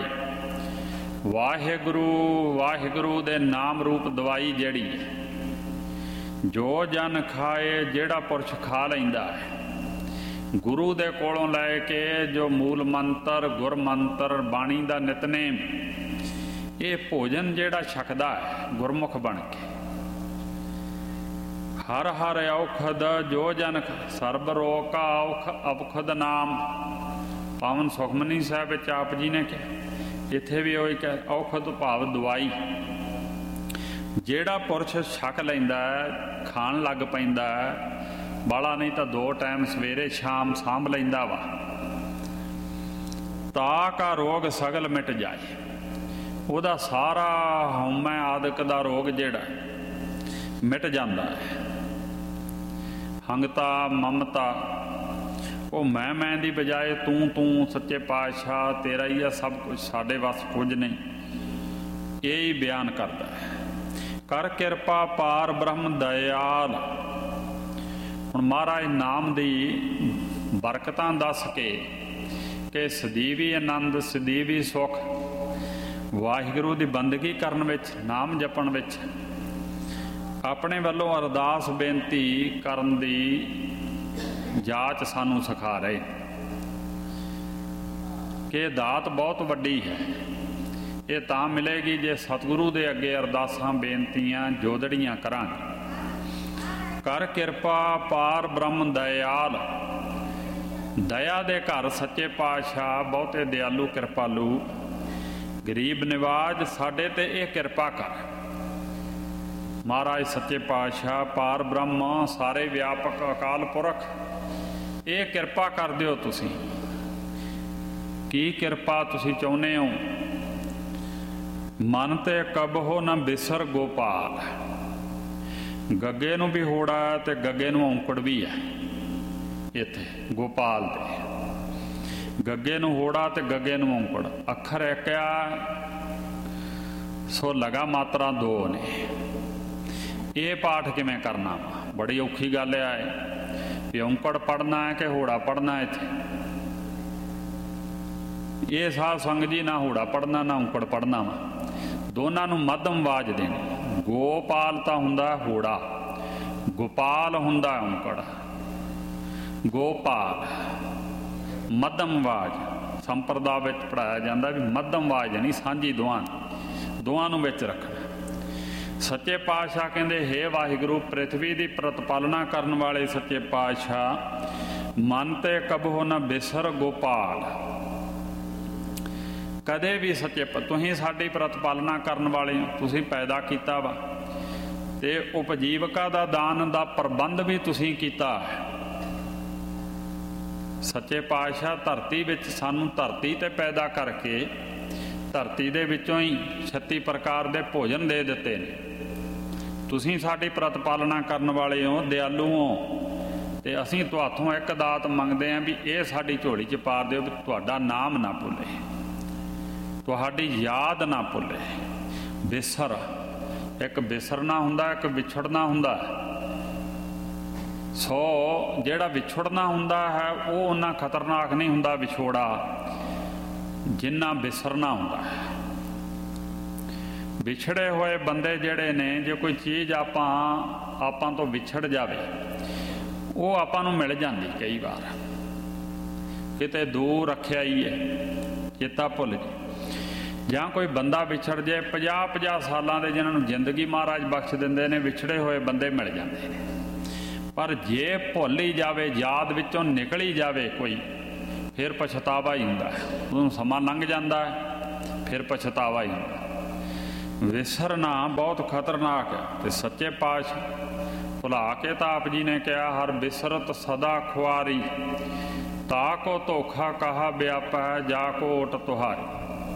ਵਾਹਿਗੁਰੂ ਵਾਹਿਗੁਰੂ ਦੇ ਨਾਮ ਰੂਪ ਦਵਾਈ ਜਿਹੜੀ ਜੋ ਜਨ ਖਾਏ, ਜਿਹੜਾ ਪੁਰਸ਼ ਖਾ ਲੈਂਦਾ ਹੈ ਗੁਰੂ ਦੇ ਕੋਲੋਂ ਲੈ ਕੇ, ਜੋ ਮੂਲ ਮੰਤਰ ਗੁਰ ਮੰਤਰ ਬਾਣੀ ਦਾ ਨਿਤਨੇਮ, ਇਹ ਭੋਜਨ ਜਿਹੜਾ ਛਕਦਾ ਹੈ ਗੁਰਮੁਖ ਬਣ ਕੇ। ਹਰ ਹਰ ਔਖਦ ਜੋ ਜਨ ਸਰਬ ਰੋਗ ਕਾ ਔਖ ਔਖਦ ਨਾਮ, ਪਾਵਨ ਸੁਖਮਨੀ ਸਾਹਿਬ ਵਿੱਚ ਆਪ ਜੀ ਨੇ ਕਿਹਾ, ਇੱਥੇ ਵੀ ਉਹ ਕਹਿ ਔਖਦ ਭਾਵ ਦਵਾਈ। ਜਿਹੜਾ ਪੁਰਸ਼ ਛਕ ਲੈਂਦਾ ਹੈ, ਖਾਣ ਲੱਗ ਪੈਂਦਾ ਹੈ, ਬਾਲਾ ਨਹੀਂ ਤਾਂ ਦੋ ਟਾਈਮ ਸਵੇਰੇ ਸ਼ਾਮ ਸਾਂਭ ਲੈਂਦਾ ਵਾ, ਤਾ ਕਾ ਰੋਗ ਸਗਲ ਮਿਟ ਜਾਏ। ਉਹਦਾ ਸਾਰਾ ਹਉਮੈ ਆਦਿਕ ਦਾ ਰੋਗ ਜਿਹੜਾ ਮਿਟ ਜਾਂਦਾ ਹੈ। ਹੰਗਤਾ ਮਮਤਾ, ਉਹ ਮੈਂ ਮੈਂ ਦੀ ਬਜਾਏ ਤੂੰ ਤੂੰ, ਸੱਚੇ ਪਾਤਸ਼ਾਹ ਤੇਰਾ ਹੀ ਆ ਸਭ ਕੁਝ, ਸਾਡੇ ਵੱਸ ਕੁਝ ਨਹੀਂ, ਇਹ ਹੀ ਬਿਆਨ ਕਰਦਾ ਹੈ। ਕਰ ਕਿਰਪਾ ਪਾਰ ਬ੍ਰਹਮ ਦਇਆਲ। ਹੁਣ ਮਹਾਰਾਜ ਨਾਮ ਦੀ ਬਰਕਤਾਂ ਦੱਸ ਕੇ ਕਿ ਸਦੀਵੀ ਆਨੰਦ ਸਦੀਵੀ ਸੁੱਖ ਵਾਹਿਗੁਰੂ ਦੀ ਬੰਦਗੀ ਕਰਨ ਵਿੱਚ, ਨਾਮ ਜਪਣ ਵਿੱਚ ਆਪਣੇ ਵੱਲੋਂ ਅਰਦਾਸ ਬੇਨਤੀ ਕਰਨ ਦੀ ਜਾਚ ਸਾਨੂੰ ਸਿਖਾ ਰਹੇ ਕਿ ਇਹ ਦਾਤ ਬਹੁਤ ਵੱਡੀ ਹੈ। ਇਹ ਤਾਂ ਮਿਲੇਗੀ ਜੇ ਸਤਿਗੁਰੂ ਦੇ ਅੱਗੇ ਅਰਦਾਸਾਂ ਬੇਨਤੀਆਂ ਜੋਦੜੀਆਂ ਕਰਾਂਗੇ। ਕਰ ਕਿਰਪਾ ਪਾਰ ਬ੍ਰਹਮ ਦਇਆਲ, ਦਇਆ ਦੇ ਘਰ ਸੱਚੇ ਪਾਤਸ਼ਾਹ ਬਹੁਤੇ ਦਿਆਲੂ ਕਿਰਪਾਲੂ, ਗਰੀਬ ਨਿਵਾਜ ਸਾਡੇ ਤੇ ਇਹ ਕਿਰਪਾ ਕਰ। ਮਹਾਰਾਜ ਸੱਚੇ ਪਾਤਸ਼ਾਹ ਪਾਰ ਬ੍ਰਹਮ ਸਾਰੇ ਵਿਆਪਕ ਅਕਾਲ ਪੁਰਖ, ਇਹ ਕਿਰਪਾ ਕਰ ਦਿਓ। ਤੁਸੀਂ ਕੀ ਕਿਰਪਾ ਤੁਸੀਂ ਚਾਹੁੰਦੇ ਹੋ? ਮਨ ਤੇ ਕਬਹੋ ਨਾ ਬਿਸਰ ਗੋਪਾਲ। ਗੱਗੇ ਨੂੰ ਵੀ ਹੋੜਾ ਤੇ ਗੱਗੇ ਨੂੰ ਔਂਕੜ ਵੀ ਹੈ ਇੱਥੇ ਗੋਪਾਲ ਦੇ। ਗੱਗੇ ਨੂੰ ਹੋੜਾ ਤੇ ਗੱਗੇ ਨੂੰ ਔਂਕੜ, ਅੱਖਰ ਇੱਕ ਆ ਸੋ ਲਗਾ ਮਾਤਰਾ ਦੋ ਨੇ। ਇਹ ਪਾਠ ਕਿਵੇਂ ਕਰਨਾ ਵਾ? ਬੜੀ ਔਖੀ ਗੱਲ ਆ ਵੀ ਔਂਕੜ ਪੜ੍ਹਨਾ ਹੈ ਕਿ ਹੋੜਾ ਪੜ੍ਹਨਾ। ਇੱਥੇ ਇਹ ਸਾਧ ਸੰਗਤ ਜੀ ਨਾ ਹੋੜਾ ਪੜ੍ਹਨਾ ਨਾ ਔਂਕੜ ਪੜ੍ਹਨਾ ਵਾ, ਦੋਨਾਂ ਨੂੰ ਮੱਧਮ ਆਵਾਜ਼ ਦੇਣੀ। ਗੋਪਾਲ ਤਾਂ ਹੁੰਦਾ ਹੋੜਾ, ਗੋਪਾਲ ਹੁੰਦਾ ਔਂਕੜ। ਗੋਪਾਲ ਮੱਧਮ ਆਵਾਜ਼ ਸੰਪਰਦਾ ਵਿੱਚ ਪੜ੍ਹਾਇਆ ਜਾਂਦਾ ਵੀ ਮੱਧਮ ਆਵਾਜ਼ ਨਹੀਂ, ਸਾਂਝੀ ਦੋਵਾਂ ਦੋਵਾਂ ਨੂੰ ਵਿੱਚ ਰੱਖਣਾ। ਸੱਚੇ ਪਾਤਸ਼ਾਹ ਕਹਿੰਦੇ ਹੇ ਵਾਹਿਗੁਰੂ, ਪ੍ਰਿਥਵੀ ਦੀ ਪ੍ਰਤਪਾਲਨਾ ਕਰਨ ਵਾਲੇ ਸੱਚੇ ਪਾਤਸ਼ਾਹ, ਮਨ ਤੇ ਕਬਹੋ ਨਾ ਬਿਸਰ ਗੋਪਾਲ। ਕਦੇ ਵੀ ਸੱਚੇ ਤੁਸੀਂ ਸਾਡੀ ਪ੍ਰਤਪਾਲਨਾ ਕਰਨ ਵਾਲੇ ਹੋ, ਤੁਸੀਂ ਪੈਦਾ ਕੀਤਾ ਵਾ ਤੇ ਉਪਜੀਵਕਾ ਦਾ ਦਾਨ ਦਾ ਪ੍ਰਬੰਧ ਵੀ ਤੁਸੀਂ ਕੀਤਾ ਹੈ। ਸੱਚੇ ਪਾਤਸ਼ਾਹ ਧਰਤੀ ਵਿੱਚ ਸਾਨੂੰ ਧਰਤੀ ਤੇ ਪੈਦਾ ਕਰਕੇ ਧਰਤੀ ਦੇ ਵਿੱਚੋਂ ਹੀ ਛੱਤੀ ਪ੍ਰਕਾਰ ਦੇ ਭੋਜਨ ਦੇ ਦਿੱਤੇ ਨੇ। ਤੁਸੀਂ ਸਾਡੀ ਪ੍ਰਤਪਾਲਨਾ ਕਰਨ ਵਾਲੇ ਹੋ, ਦਿਆਲੂ ਹੋ, ਤੇ ਅਸੀਂ ਤੁਹਾਥੋਂ ਇੱਕ ਦਾਤ ਮੰਗਦੇ ਹਾਂ ਵੀ ਇਹ ਸਾਡੀ ਝੋਲੀ 'ਚ ਪਾ ਦਿਓ ਵੀ ਤੁਹਾਡਾ ਨਾਮ ਨਾ ਭੁੱਲੇ, ਤੁਹਾਡੀ ਯਾਦ ਨਾ ਭੁੱਲੇ। ਬਿਸਰ ਇੱਕ ਬਿਸਰਨਾ ਹੁੰਦਾ, ਇੱਕ ਵਿਛੜਨਾ ਹੁੰਦਾ। ਸੋ ਜਿਹੜਾ ਵਿਛੜਨਾ ਹੁੰਦਾ ਹੈ ਉਹ ਓਨਾ ਖਤਰਨਾਕ ਨਹੀਂ ਹੁੰਦਾ ਵਿਛੋੜਾ ਜਿੰਨਾ ਬਿਸਰਨਾ ਹੁੰਦਾ ਹੈ। ਵਿਛੜੇ ਹੋਏ ਬੰਦੇ ਜਿਹੜੇ ਨੇ, ਜੇ ਕੋਈ ਚੀਜ਼ ਆਪਾਂ ਆਪਾਂ ਤੋਂ ਵਿਛੜ ਜਾਵੇ ਉਹ ਆਪਾਂ ਨੂੰ ਮਿਲ ਜਾਂਦੀ ਕਈ ਵਾਰ, ਕਿਤੇ ਦੂਰ ਰੱਖਿਆ ਹੀ ਹੈ, ਚੇਤਾ ਭੁੱਲ ਜੀ। ਜਾਂ ਕੋਈ ਬੰਦਾ ਵਿਛੜ ਜਾਏ, ਪੰਜਾਹ ਪੰਜਾਹ ਸਾਲਾਂ ਦੇ ਜਿਨ੍ਹਾਂ ਨੂੰ ਜ਼ਿੰਦਗੀ ਮਹਾਰਾਜ ਬਖਸ਼ ਦਿੰਦੇ ਨੇ, ਵਿਛੜੇ ਹੋਏ ਬੰਦੇ ਮਿਲ ਜਾਂਦੇ ਨੇ। ਪਰ ਜੇ ਭੁੱਲ ਹੀ ਜਾਵੇ, ਯਾਦ ਵਿੱਚੋਂ ਨਿਕਲ ਹੀ ਜਾਵੇ ਕੋਈ, ਫਿਰ ਪਛਤਾਵਾ ਹੀ ਹੁੰਦਾ ਹੈ। ਉਦੋਂ ਸਮਾਂ ਲੰਘ ਜਾਂਦਾ ਹੈ, ਫਿਰ ਪਛਤਾਵਾ ਹੀ ਹੁੰਦਾ। ਵਿਸਰਨਾ ਬਹੁਤ ਖਤਰਨਾਕ ਹੈ। ਤੇ ਸੱਚੇ ਪਾਤਸ਼ਾਹ ਭੁਲਾ ਕੇ ਤਾਂ ਆਪ ਜੀ ਨੇ ਕਿਹਾ, ਹਰ ਬਿਸਰਤ ਸਦਾ ਖੁਆਰੀ, ਤਾ ਕੋ ਧੋਖਾ ਕਹਾ ਵਿਆਪੈ, ਜਾ ਕੋ ਓਟ ਤੁਹਾਰੀ।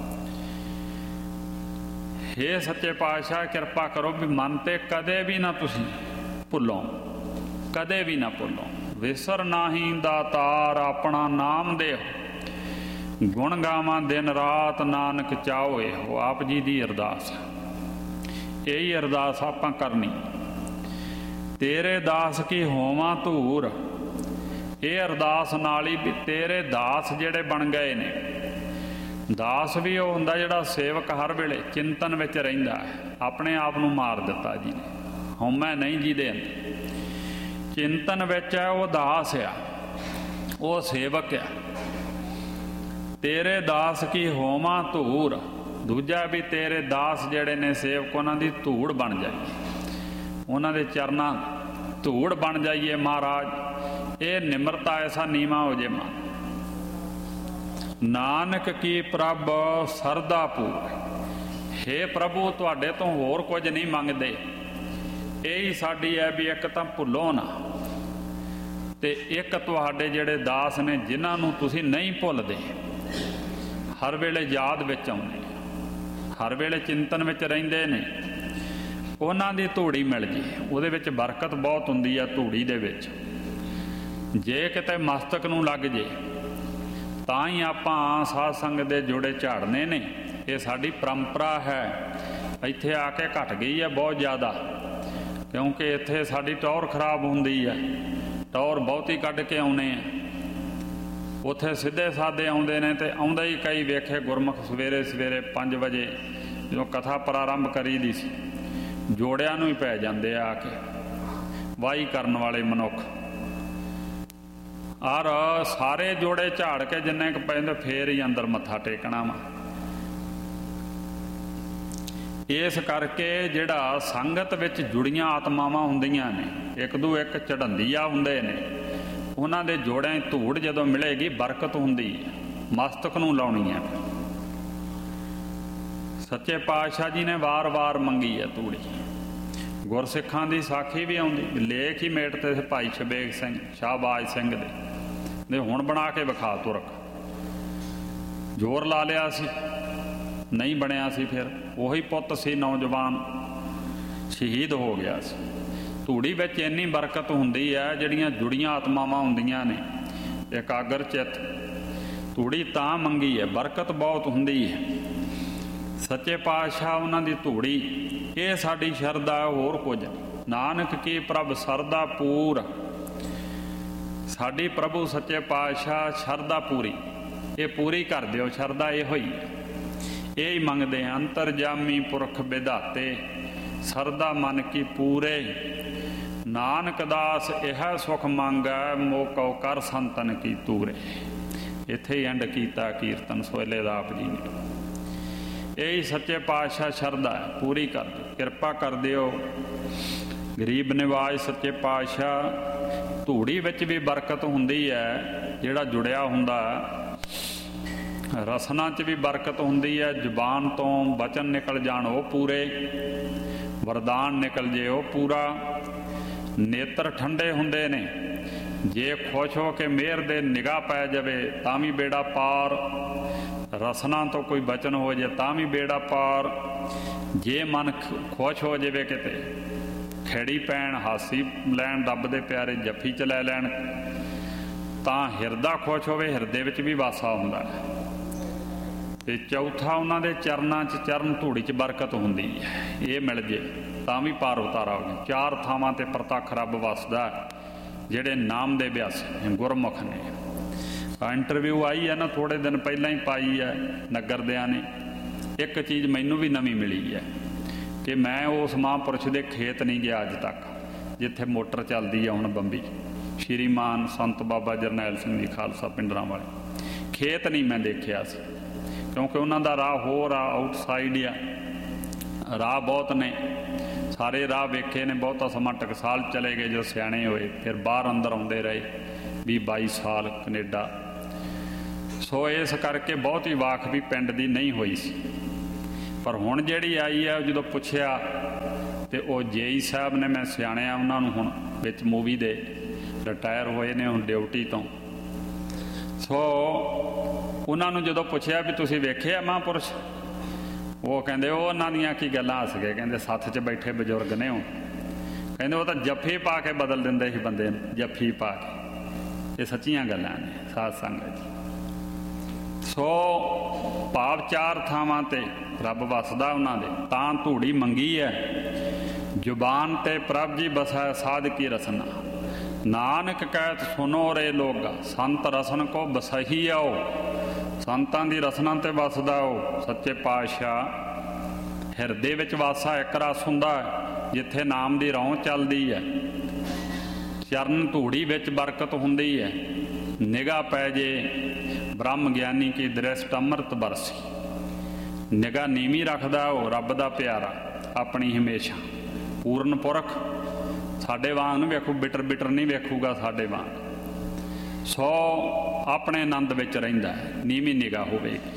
ਹੇ ਸੱਚੇ ਪਾਤਸ਼ਾਹ ਕਿਰਪਾ ਕਰੋ ਵੀ ਮਨ ਤੇ ਕਦੇ ਵੀ ਨਾ ਤੁਸੀਂ ਭੁੱਲੋ, ਕਦੇ ਵੀ ਨਾ ਭੁੱਲੋ। ਵਿਸਰ ਨਾਹੀਂ ਦਾਤਾਰ ਆਪਣਾ ਨਾਮ ਦੇਹੁ, ਗੁਣ ਗਾਵਾਂ ਦਿਨ ਰਾਤ ਨਾਨਕ ਚਾਹੋ ਇਹੋ। ਆਪ ਜੀ ਦੀ ਅਰਦਾਸ, ਇਹੀ ਅਰਦਾਸ ਆਪਾਂ ਕਰਨੀ। ਤੇਰੇ ਦਾਸ ਕੀ ਹੋਵਾਂ ਧੂਰ, ਇਹ ਅਰਦਾਸ ਨਾਲ ਹੀ ਵੀ ਤੇਰੇ ਦਾਸ ਜਿਹੜੇ ਬਣ ਗਏ ਨੇ। ਦਾਸ ਵੀ ਉਹ ਹੁੰਦਾ ਜਿਹੜਾ ਸੇਵਕ ਹਰ ਵੇਲੇ ਚਿੰਤਨ ਵਿੱਚ ਰਹਿੰਦਾ ਹੈ। ਆਪਣੇ ਆਪ ਨੂੰ ਮਾਰ ਦਿੱਤਾ ਜੀ ਨੇ, ਹਉਮੈ ਨਹੀਂ ਜਿਹਦੇ ਅੰਦਰ, ਚਿੰਤਨ ਵਿੱਚ ਹੈ, ਉਹ ਦਾਸ ਆ, ਉਹ ਸੇਵਕ ਆ। ਤੇਰੇ ਦਾਸ ਕੀ ਹੋਵਾਂ ਧੂਰ, ਦੂਜਾ ਵੀ ਤੇਰੇ ਦਾਸ ਜਿਹੜੇ ਨੇ ਸੇਵਕ, ਉਹਨਾਂ ਦੀ ਧੂੜ ਬਣ ਜਾਈਏ, ਉਹਨਾਂ ਦੇ ਚਰਨਾਂ ਧੂੜ ਬਣ ਜਾਈਏ ਮਹਾਰਾਜ। ਇਹ ਨਿਮਰਤਾ, ਐਸਾ ਨੀਵਾਂ ਹੋ ਜੇ ਮਨ। ਨਾਨਕ ਕੀ ਪ੍ਰਭ ਸਰਦਾ ਪੂਰ, ਹੇ ਪ੍ਰਭੂ ਤੁਹਾਡੇ ਤੋਂ ਹੋਰ ਕੁਝ ਨਹੀਂ ਮੰਗਦੇ। ਇਹੀ ਸਾਡੀ ਹੈ ਵੀ ਇੱਕ ਤਾਂ ਭੁੱਲੋ ਨਾ, ਤੇ ਇੱਕ ਤੁਹਾਡੇ ਜਿਹੜੇ ਦਾਸ ਨੇ ਜਿਨ੍ਹਾਂ ਨੂੰ ਤੁਸੀਂ ਨਹੀਂ ਭੁੱਲਦੇ, ਹਰ ਵੇਲੇ ਯਾਦ ਵਿੱਚ ਆਉਂਦੇ, ਹਰ ਵੇਲੇ ਚਿੰਤਨ ਵਿੱਚ ਰਹਿੰਦੇ ਨੇ, ਉਹਨਾਂ ਦੀ ਧੂੜੀ ਮਿਲ ਜੇ। ਉਹਦੇ ਵਿੱਚ ਬਰਕਤ ਬਹੁਤ ਹੁੰਦੀ ਆ ਧੂੜੀ ਦੇ ਵਿੱਚ। ਜੇ ਕਿਤੇ ਮਸਤਕ ਨੂੰ ਲੱਗ ਜੇ ਤਾਂ ਹੀ ਆਪਾਂ ਸਾਧ ਸੰਗਤ ਦੇ ਜੋੜੇ ਝਾੜਨੇ ਨੇ। ਇਹ ਸਾਡੀ ਪਰੰਪਰਾ ਹੈ। ਇੱਥੇ ਆ ਕੇ ਘਟ ਗਈ ਹੈ ਬਹੁਤ ਜ਼ਿਆਦਾ, ਕਿਉਂਕਿ ਇੱਥੇ ਸਾਡੀ ਟੌਰ ਖਰਾਬ ਹੁੰਦੀ ਹੈ। ਟੌਰ ਬਹੁਤੀ ਕੱਢ ਕੇ ਆਉਣੇ ਆ, ਉੱਥੇ ਸਿੱਧੇ ਸਾਦੇ ਆਉਂਦੇ ਨੇ। ਤੇ ਆਉਂਦਾ ਹੀ ਕਈ ਵੇਖੇ ਗੁਰਮੁਖ ਸਵੇਰੇ ਸਵੇਰੇ ਪੰਜ ਵਜੇ ਜਦੋਂ ਕਥਾ ਪ੍ਰਾਰੰਭ ਕਰੀ ਦੀ ਸੀ, ਜੋੜਿਆਂ ਨੂੰ ਹੀ ਪੈ ਜਾਂਦੇ ਆ ਕੇ ਵਾਹੀ ਕਰਨ ਵਾਲੇ ਮਨੁੱਖ। ਔਰ ਸਾਰੇ ਜੋੜੇ ਝਾੜ ਕੇ ਜਿੰਨੇ ਕੁ ਪੈਂਦੇ ਫੇਰ ਹੀ ਅੰਦਰ ਮੱਥਾ ਟੇਕਣਾ ਵਾ। ਇਸ ਕਰਕੇ ਜਿਹੜਾ ਸੰਗਤ ਵਿੱਚ ਜੁੜੀਆਂ ਆਤਮਾਵਾਂ ਹੁੰਦੀਆਂ ਨੇ, ਇੱਕ ਦੂ ਇੱਕ ਚੜ੍ਹੰਦੀਆ ਹੁੰਦੇ ਨੇ, ਉਹਨਾਂ ਦੇ ਜੋੜਿਆਂ 'ਚ ਧੂੜ ਜਦੋਂ ਮਿਲੇਗੀ ਬਰਕਤ ਹੁੰਦੀ ਹੈ। ਮਸਤਕ ਨੂੰ ਲਾਉਣੀ ਹੈ। ਸੱਚੇ ਪਾਤਸ਼ਾਹ ਜੀ ਨੇ ਵਾਰ-ਵਾਰ ਮੰਗੀ ਹੈ ਧੂੜੀ। ਗੁਰਸਿੱਖਾਂ ਦੀ ਸਾਖੀ ਵੀ ਆਉਂਦੀ, ਲੇਖ ਹੀ ਮੇਟਦੇ ਸੀ ਭਾਈ ਸ਼ਬੇਗ ਸਿੰਘ ਸ਼ਾਹਬਾਜ ਸਿੰਘ ਦੇ, ਦੇ ਹੁਣ ਬਣਾ ਕੇ ਵਿਖਾ ਤੁਰਕ। ਜ਼ੋਰ ਲਾ ਲਿਆ ਸੀ, ਨਹੀਂ ਬਣਿਆ ਸੀ। ਫਿਰ ਉਹੀ ਪੁੱਤ ਸੀ ਨੌਜਵਾਨ, ਸ਼ਹੀਦ ਹੋ ਗਿਆ ਸੀ। ਧੂੜੀ ਵਿੱਚ ਇੰਨੀ ਬਰਕਤ ਹੁੰਦੀ ਹੈ, ਜਿਹੜੀਆਂ ਜੁੜੀਆਂ ਆਤਮਾਵਾਂ ਹੁੰਦੀਆਂ ਨੇ, ਇਕਾਗਰ ਚਿੱਤ। ਧੂੜੀ ਤਾਂ ਮੰਗੀ ਹੈ, ਬਰਕਤ ਬਹੁਤ ਹੁੰਦੀ ਹੈ। ਸੱਚੇ ਪਾਤਸ਼ਾਹ ਉਹਨਾਂ ਦੀ ਧੂੜੀ, ਇਹ ਸਾਡੀ ਸ਼ਰਧਾ, ਹੋਰ ਕੁਝ। ਨਾਨਕ ਕੀ ਪ੍ਰਭ ਸਰਦਾ ਪੂਰ, ਸਾਡੀ ਪ੍ਰਭੂ ਸੱਚੇ ਪਾਤਸ਼ਾਹ ਸ਼ਰਧਾ ਪੂਰੀ, ਇਹ ਪੂਰੀ ਕਰ ਦਿਓ। ਸ਼ਰਧਾ ਇਹੋ ਹੀ ਹੈ, ਇਹ ਹੀ ਮੰਗਦੇ ਹਾਂ। ਅੰਤਰਜਾਮੀ ਪੁਰਖ ਵਿਧਾਤੇ, ਸਰਦਾ ਮਨ ਕੀ ਪੂਰੇ, ਨਾਨਕ ਦਾਸ ਇਹ ਸੁਖ ਮੰਗੈ, ਮੋਕਉ ਕਰ ਸੰਤਨ ਕੀ ਤੂਰੇ। ਇੱਥੇ ਹੀ ਐਂਡ ਕੀਤਾ ਕੀਰਤਨ ਸੋਹਲੇ ਦਾ ਆਪ ਜੀ ਨੇ। ਇਹੀ ਸੱਚੇ ਪਾਤਸ਼ਾਹ ਸ਼ਰਧਾ ਹੈ, ਪੂਰੀ ਕਰ ਦਿਓ, ਕਿਰਪਾ ਕਰ ਦਿਓ। ਗਰੀਬ ਨਿਵਾਜ ਸੱਚੇ ਪਾਤਸ਼ਾਹ, ਧੂੜੀ ਵਿੱਚ ਵੀ ਬਰਕਤ ਹੁੰਦੀ ਹੈ। ਜਿਹੜਾ ਜੁੜਿਆ ਹੁੰਦਾ, ਰਸਨਾ 'ਚ ਵੀ ਬਰਕਤ ਹੁੰਦੀ ਹੈ। ਜ਼ੁਬਾਨ ਤੋਂ ਬਚਨ ਨਿਕਲ ਜਾਣ ਉਹ ਪੂਰੇ, ਵਰਦਾਨ ਨਿਕਲ ਜੇ ਉਹ ਪੂਰਾ। ਨੇਤਰ ਠੰਡੇ ਹੁੰਦੇ ਨੇ, ਜੇ ਖੁਸ਼ ਹੋ ਕੇ ਮਿਹਰ ਦੇ ਨਿਗਾਹ ਪੈ ਜਾਵੇ ਤਾਂ ਵੀ ਬੇੜਾ ਪਾਰ। ਰਸਨਾ ਤੋਂ ਕੋਈ ਬਚਨ ਹੋ ਜਾਏ ਤਾਂ ਵੀ ਬੇੜਾ ਪਾਰ। ਜੇ ਮਨ ਖੁਸ਼ ਹੋ ਜਾਵੇ, ਕਿਤੇ ਖੇੜੀ ਪੈਣ, ਹਾਸੀ ਲੈਣ, ਰੱਬ ਦੇ ਪਿਆਰੇ ਜੱਫੀ 'ਚ ਲੈ ਲੈਣ, ਤਾਂ ਹਿਰਦਾ ਖੁਸ਼ ਹੋਵੇ, ਹਿਰਦੇ ਵਿੱਚ ਵੀ ਵਾਸਾ ਹੁੰਦਾ। ਤੇ ਚੌਥਾ, ਉਹਨਾਂ ਦੇ ਚਰਨਾਂ 'ਚ, ਚਰਨ ਧੂੜੀ 'ਚ ਬਰਕਤ ਹੁੰਦੀ ਹੈ। ਇਹ ਮਿਲ ਜੇ ਤਾਂ ਵੀ ਪਾਰ ਉਤਾਰਾ ਹੋ ਗਿਆ। ਚਾਰ ਥਾਵਾਂ 'ਤੇ ਪ੍ਰਤੱਖ ਰੱਬ ਵਸਦਾ, ਜਿਹੜੇ ਨਾਮ ਦੇ ਅਭਿਆਸ ਗੁਰਮੁਖ ਨੇ। ਇੰਟਰਵਿਊ ਆਈ ਹੈ ਨਾ, ਥੋੜ੍ਹੇ ਦਿਨ ਪਹਿਲਾਂ ਹੀ ਪਾਈ ਹੈ ਨਗਰ ਦਿਆਂ ਨੇ। ਇੱਕ ਚੀਜ਼ ਮੈਨੂੰ ਵੀ ਨਵੀਂ ਮਿਲੀ ਹੈ ਕਿ ਮੈਂ ਉਸ ਮਹਾਂਪੁਰਸ਼ ਦੇ ਖੇਤ ਨਹੀਂ ਗਿਆ ਅੱਜ ਤੱਕ, ਜਿੱਥੇ ਮੋਟਰ ਚੱਲਦੀ ਹੈ ਹੁਣ ਬੰਬੀ, ਸ਼੍ਰੀਮਾਨ ਸੰਤ ਬਾਬਾ ਜਰਨੈਲ ਸਿੰਘ ਜੀ ਖਾਲਸਾ ਪਿੰਡਰਾਂ ਵਾਲੇ। ਖੇਤ ਨਹੀਂ ਮੈਂ ਦੇਖਿਆ ਸੀ, क्योंकि उन्हों का राह होर आ, आउटसाइड आ, राह बहुत ने, सारे राह वेखे ने। बहुता समा टकसाल चले गए जो सियाणे होए, फिर बाहर अंदर आते रहे भी बाई साल कनेडा। सो इस करके बहुत ही वाक भी पिंड की नहीं हुई सी। पर हुण जिहड़ी आई है जो पुछया तो वो जेई साहब ने, मैं सियाणिया उन्होंने हुण विच मूवी दे रिटायर होए ने हुण ड्यूटी तो। सो उन्होंने जो पुछया भी तुसीं वेखे महापुरुष, वो कहते वो उन्हों दियां की गल्लां हस गए। कहते सत्थ च बैठे बजुर्ग ने, वो कहते वो तो जफ्फी पा के बदल देंदे सी बंदे, जफ्फी पा के। ये सच्चियां गल्लां ने साध संगत जी। सो भाव चार थावां ते रब वसदा उन्हां दे, तां धूड़ी मंगी है जुबान ते प्रभ जी बसै साध की रसना। नानक कहत सुनो रे लोगा, संत रसन को बसही आओ। संतां दी रसना ते वसदा ओ सच्चे पातशाह। हिरदे विच वासा एक रस हुंदा जिथे नाम दी रौं चलदी है। चरण धूड़ी विच बरकत हुंदी है। निगाह पै जे ब्रह्म ज्ञानी की दृष्ट अमृत बरसी। निगाह नीवी रखदा ओ रब दा प्यारा अपनी हमेशा। पूर्ण पुरख साडे वांग नहीं वेखू, बिटर बिटर नहीं वेखूगा साडे वांग। सो अपने आनंद विच रहिंदा है, नीवी निगाह होवेगी।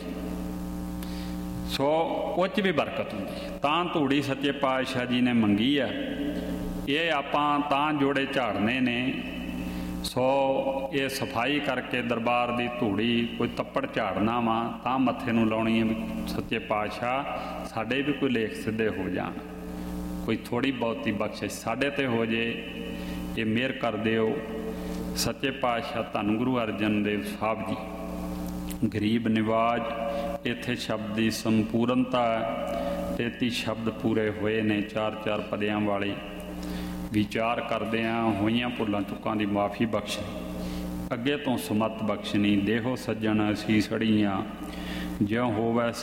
सो उच भी बरकत हुंदी। तां धूड़ी सच्चे पातशाह जी ने मंगी है। ये आपां तां जोड़े झाड़ने ने। सो ये सफाई करके दरबार की धूड़ी कोई तप्पड़ झाड़ना वा तां मत्थे नूं लाउणी है भी सच्चे पातशाह साडे भी कोई लेख सिद्धे हो जाण, कोई थोड़ी बहुती बख्शिश साडे ते हो जे, ये मेहर कर दिओ। सच्चे पातशाह धन गुरु अर्जन देव साहब जी गरीब निवाज। इत्थे शब्द की संपूर्णता तेती शब्द पूरे हुए ने, चार चार पदियां वाले। विचार करदिआं होईआं भुल्लां चुकां दी माफ़ी बख्शनी, अगे तो सुमत बख्शनी। देहो सज्जण असीस अड़ीआं, ज्यों होवै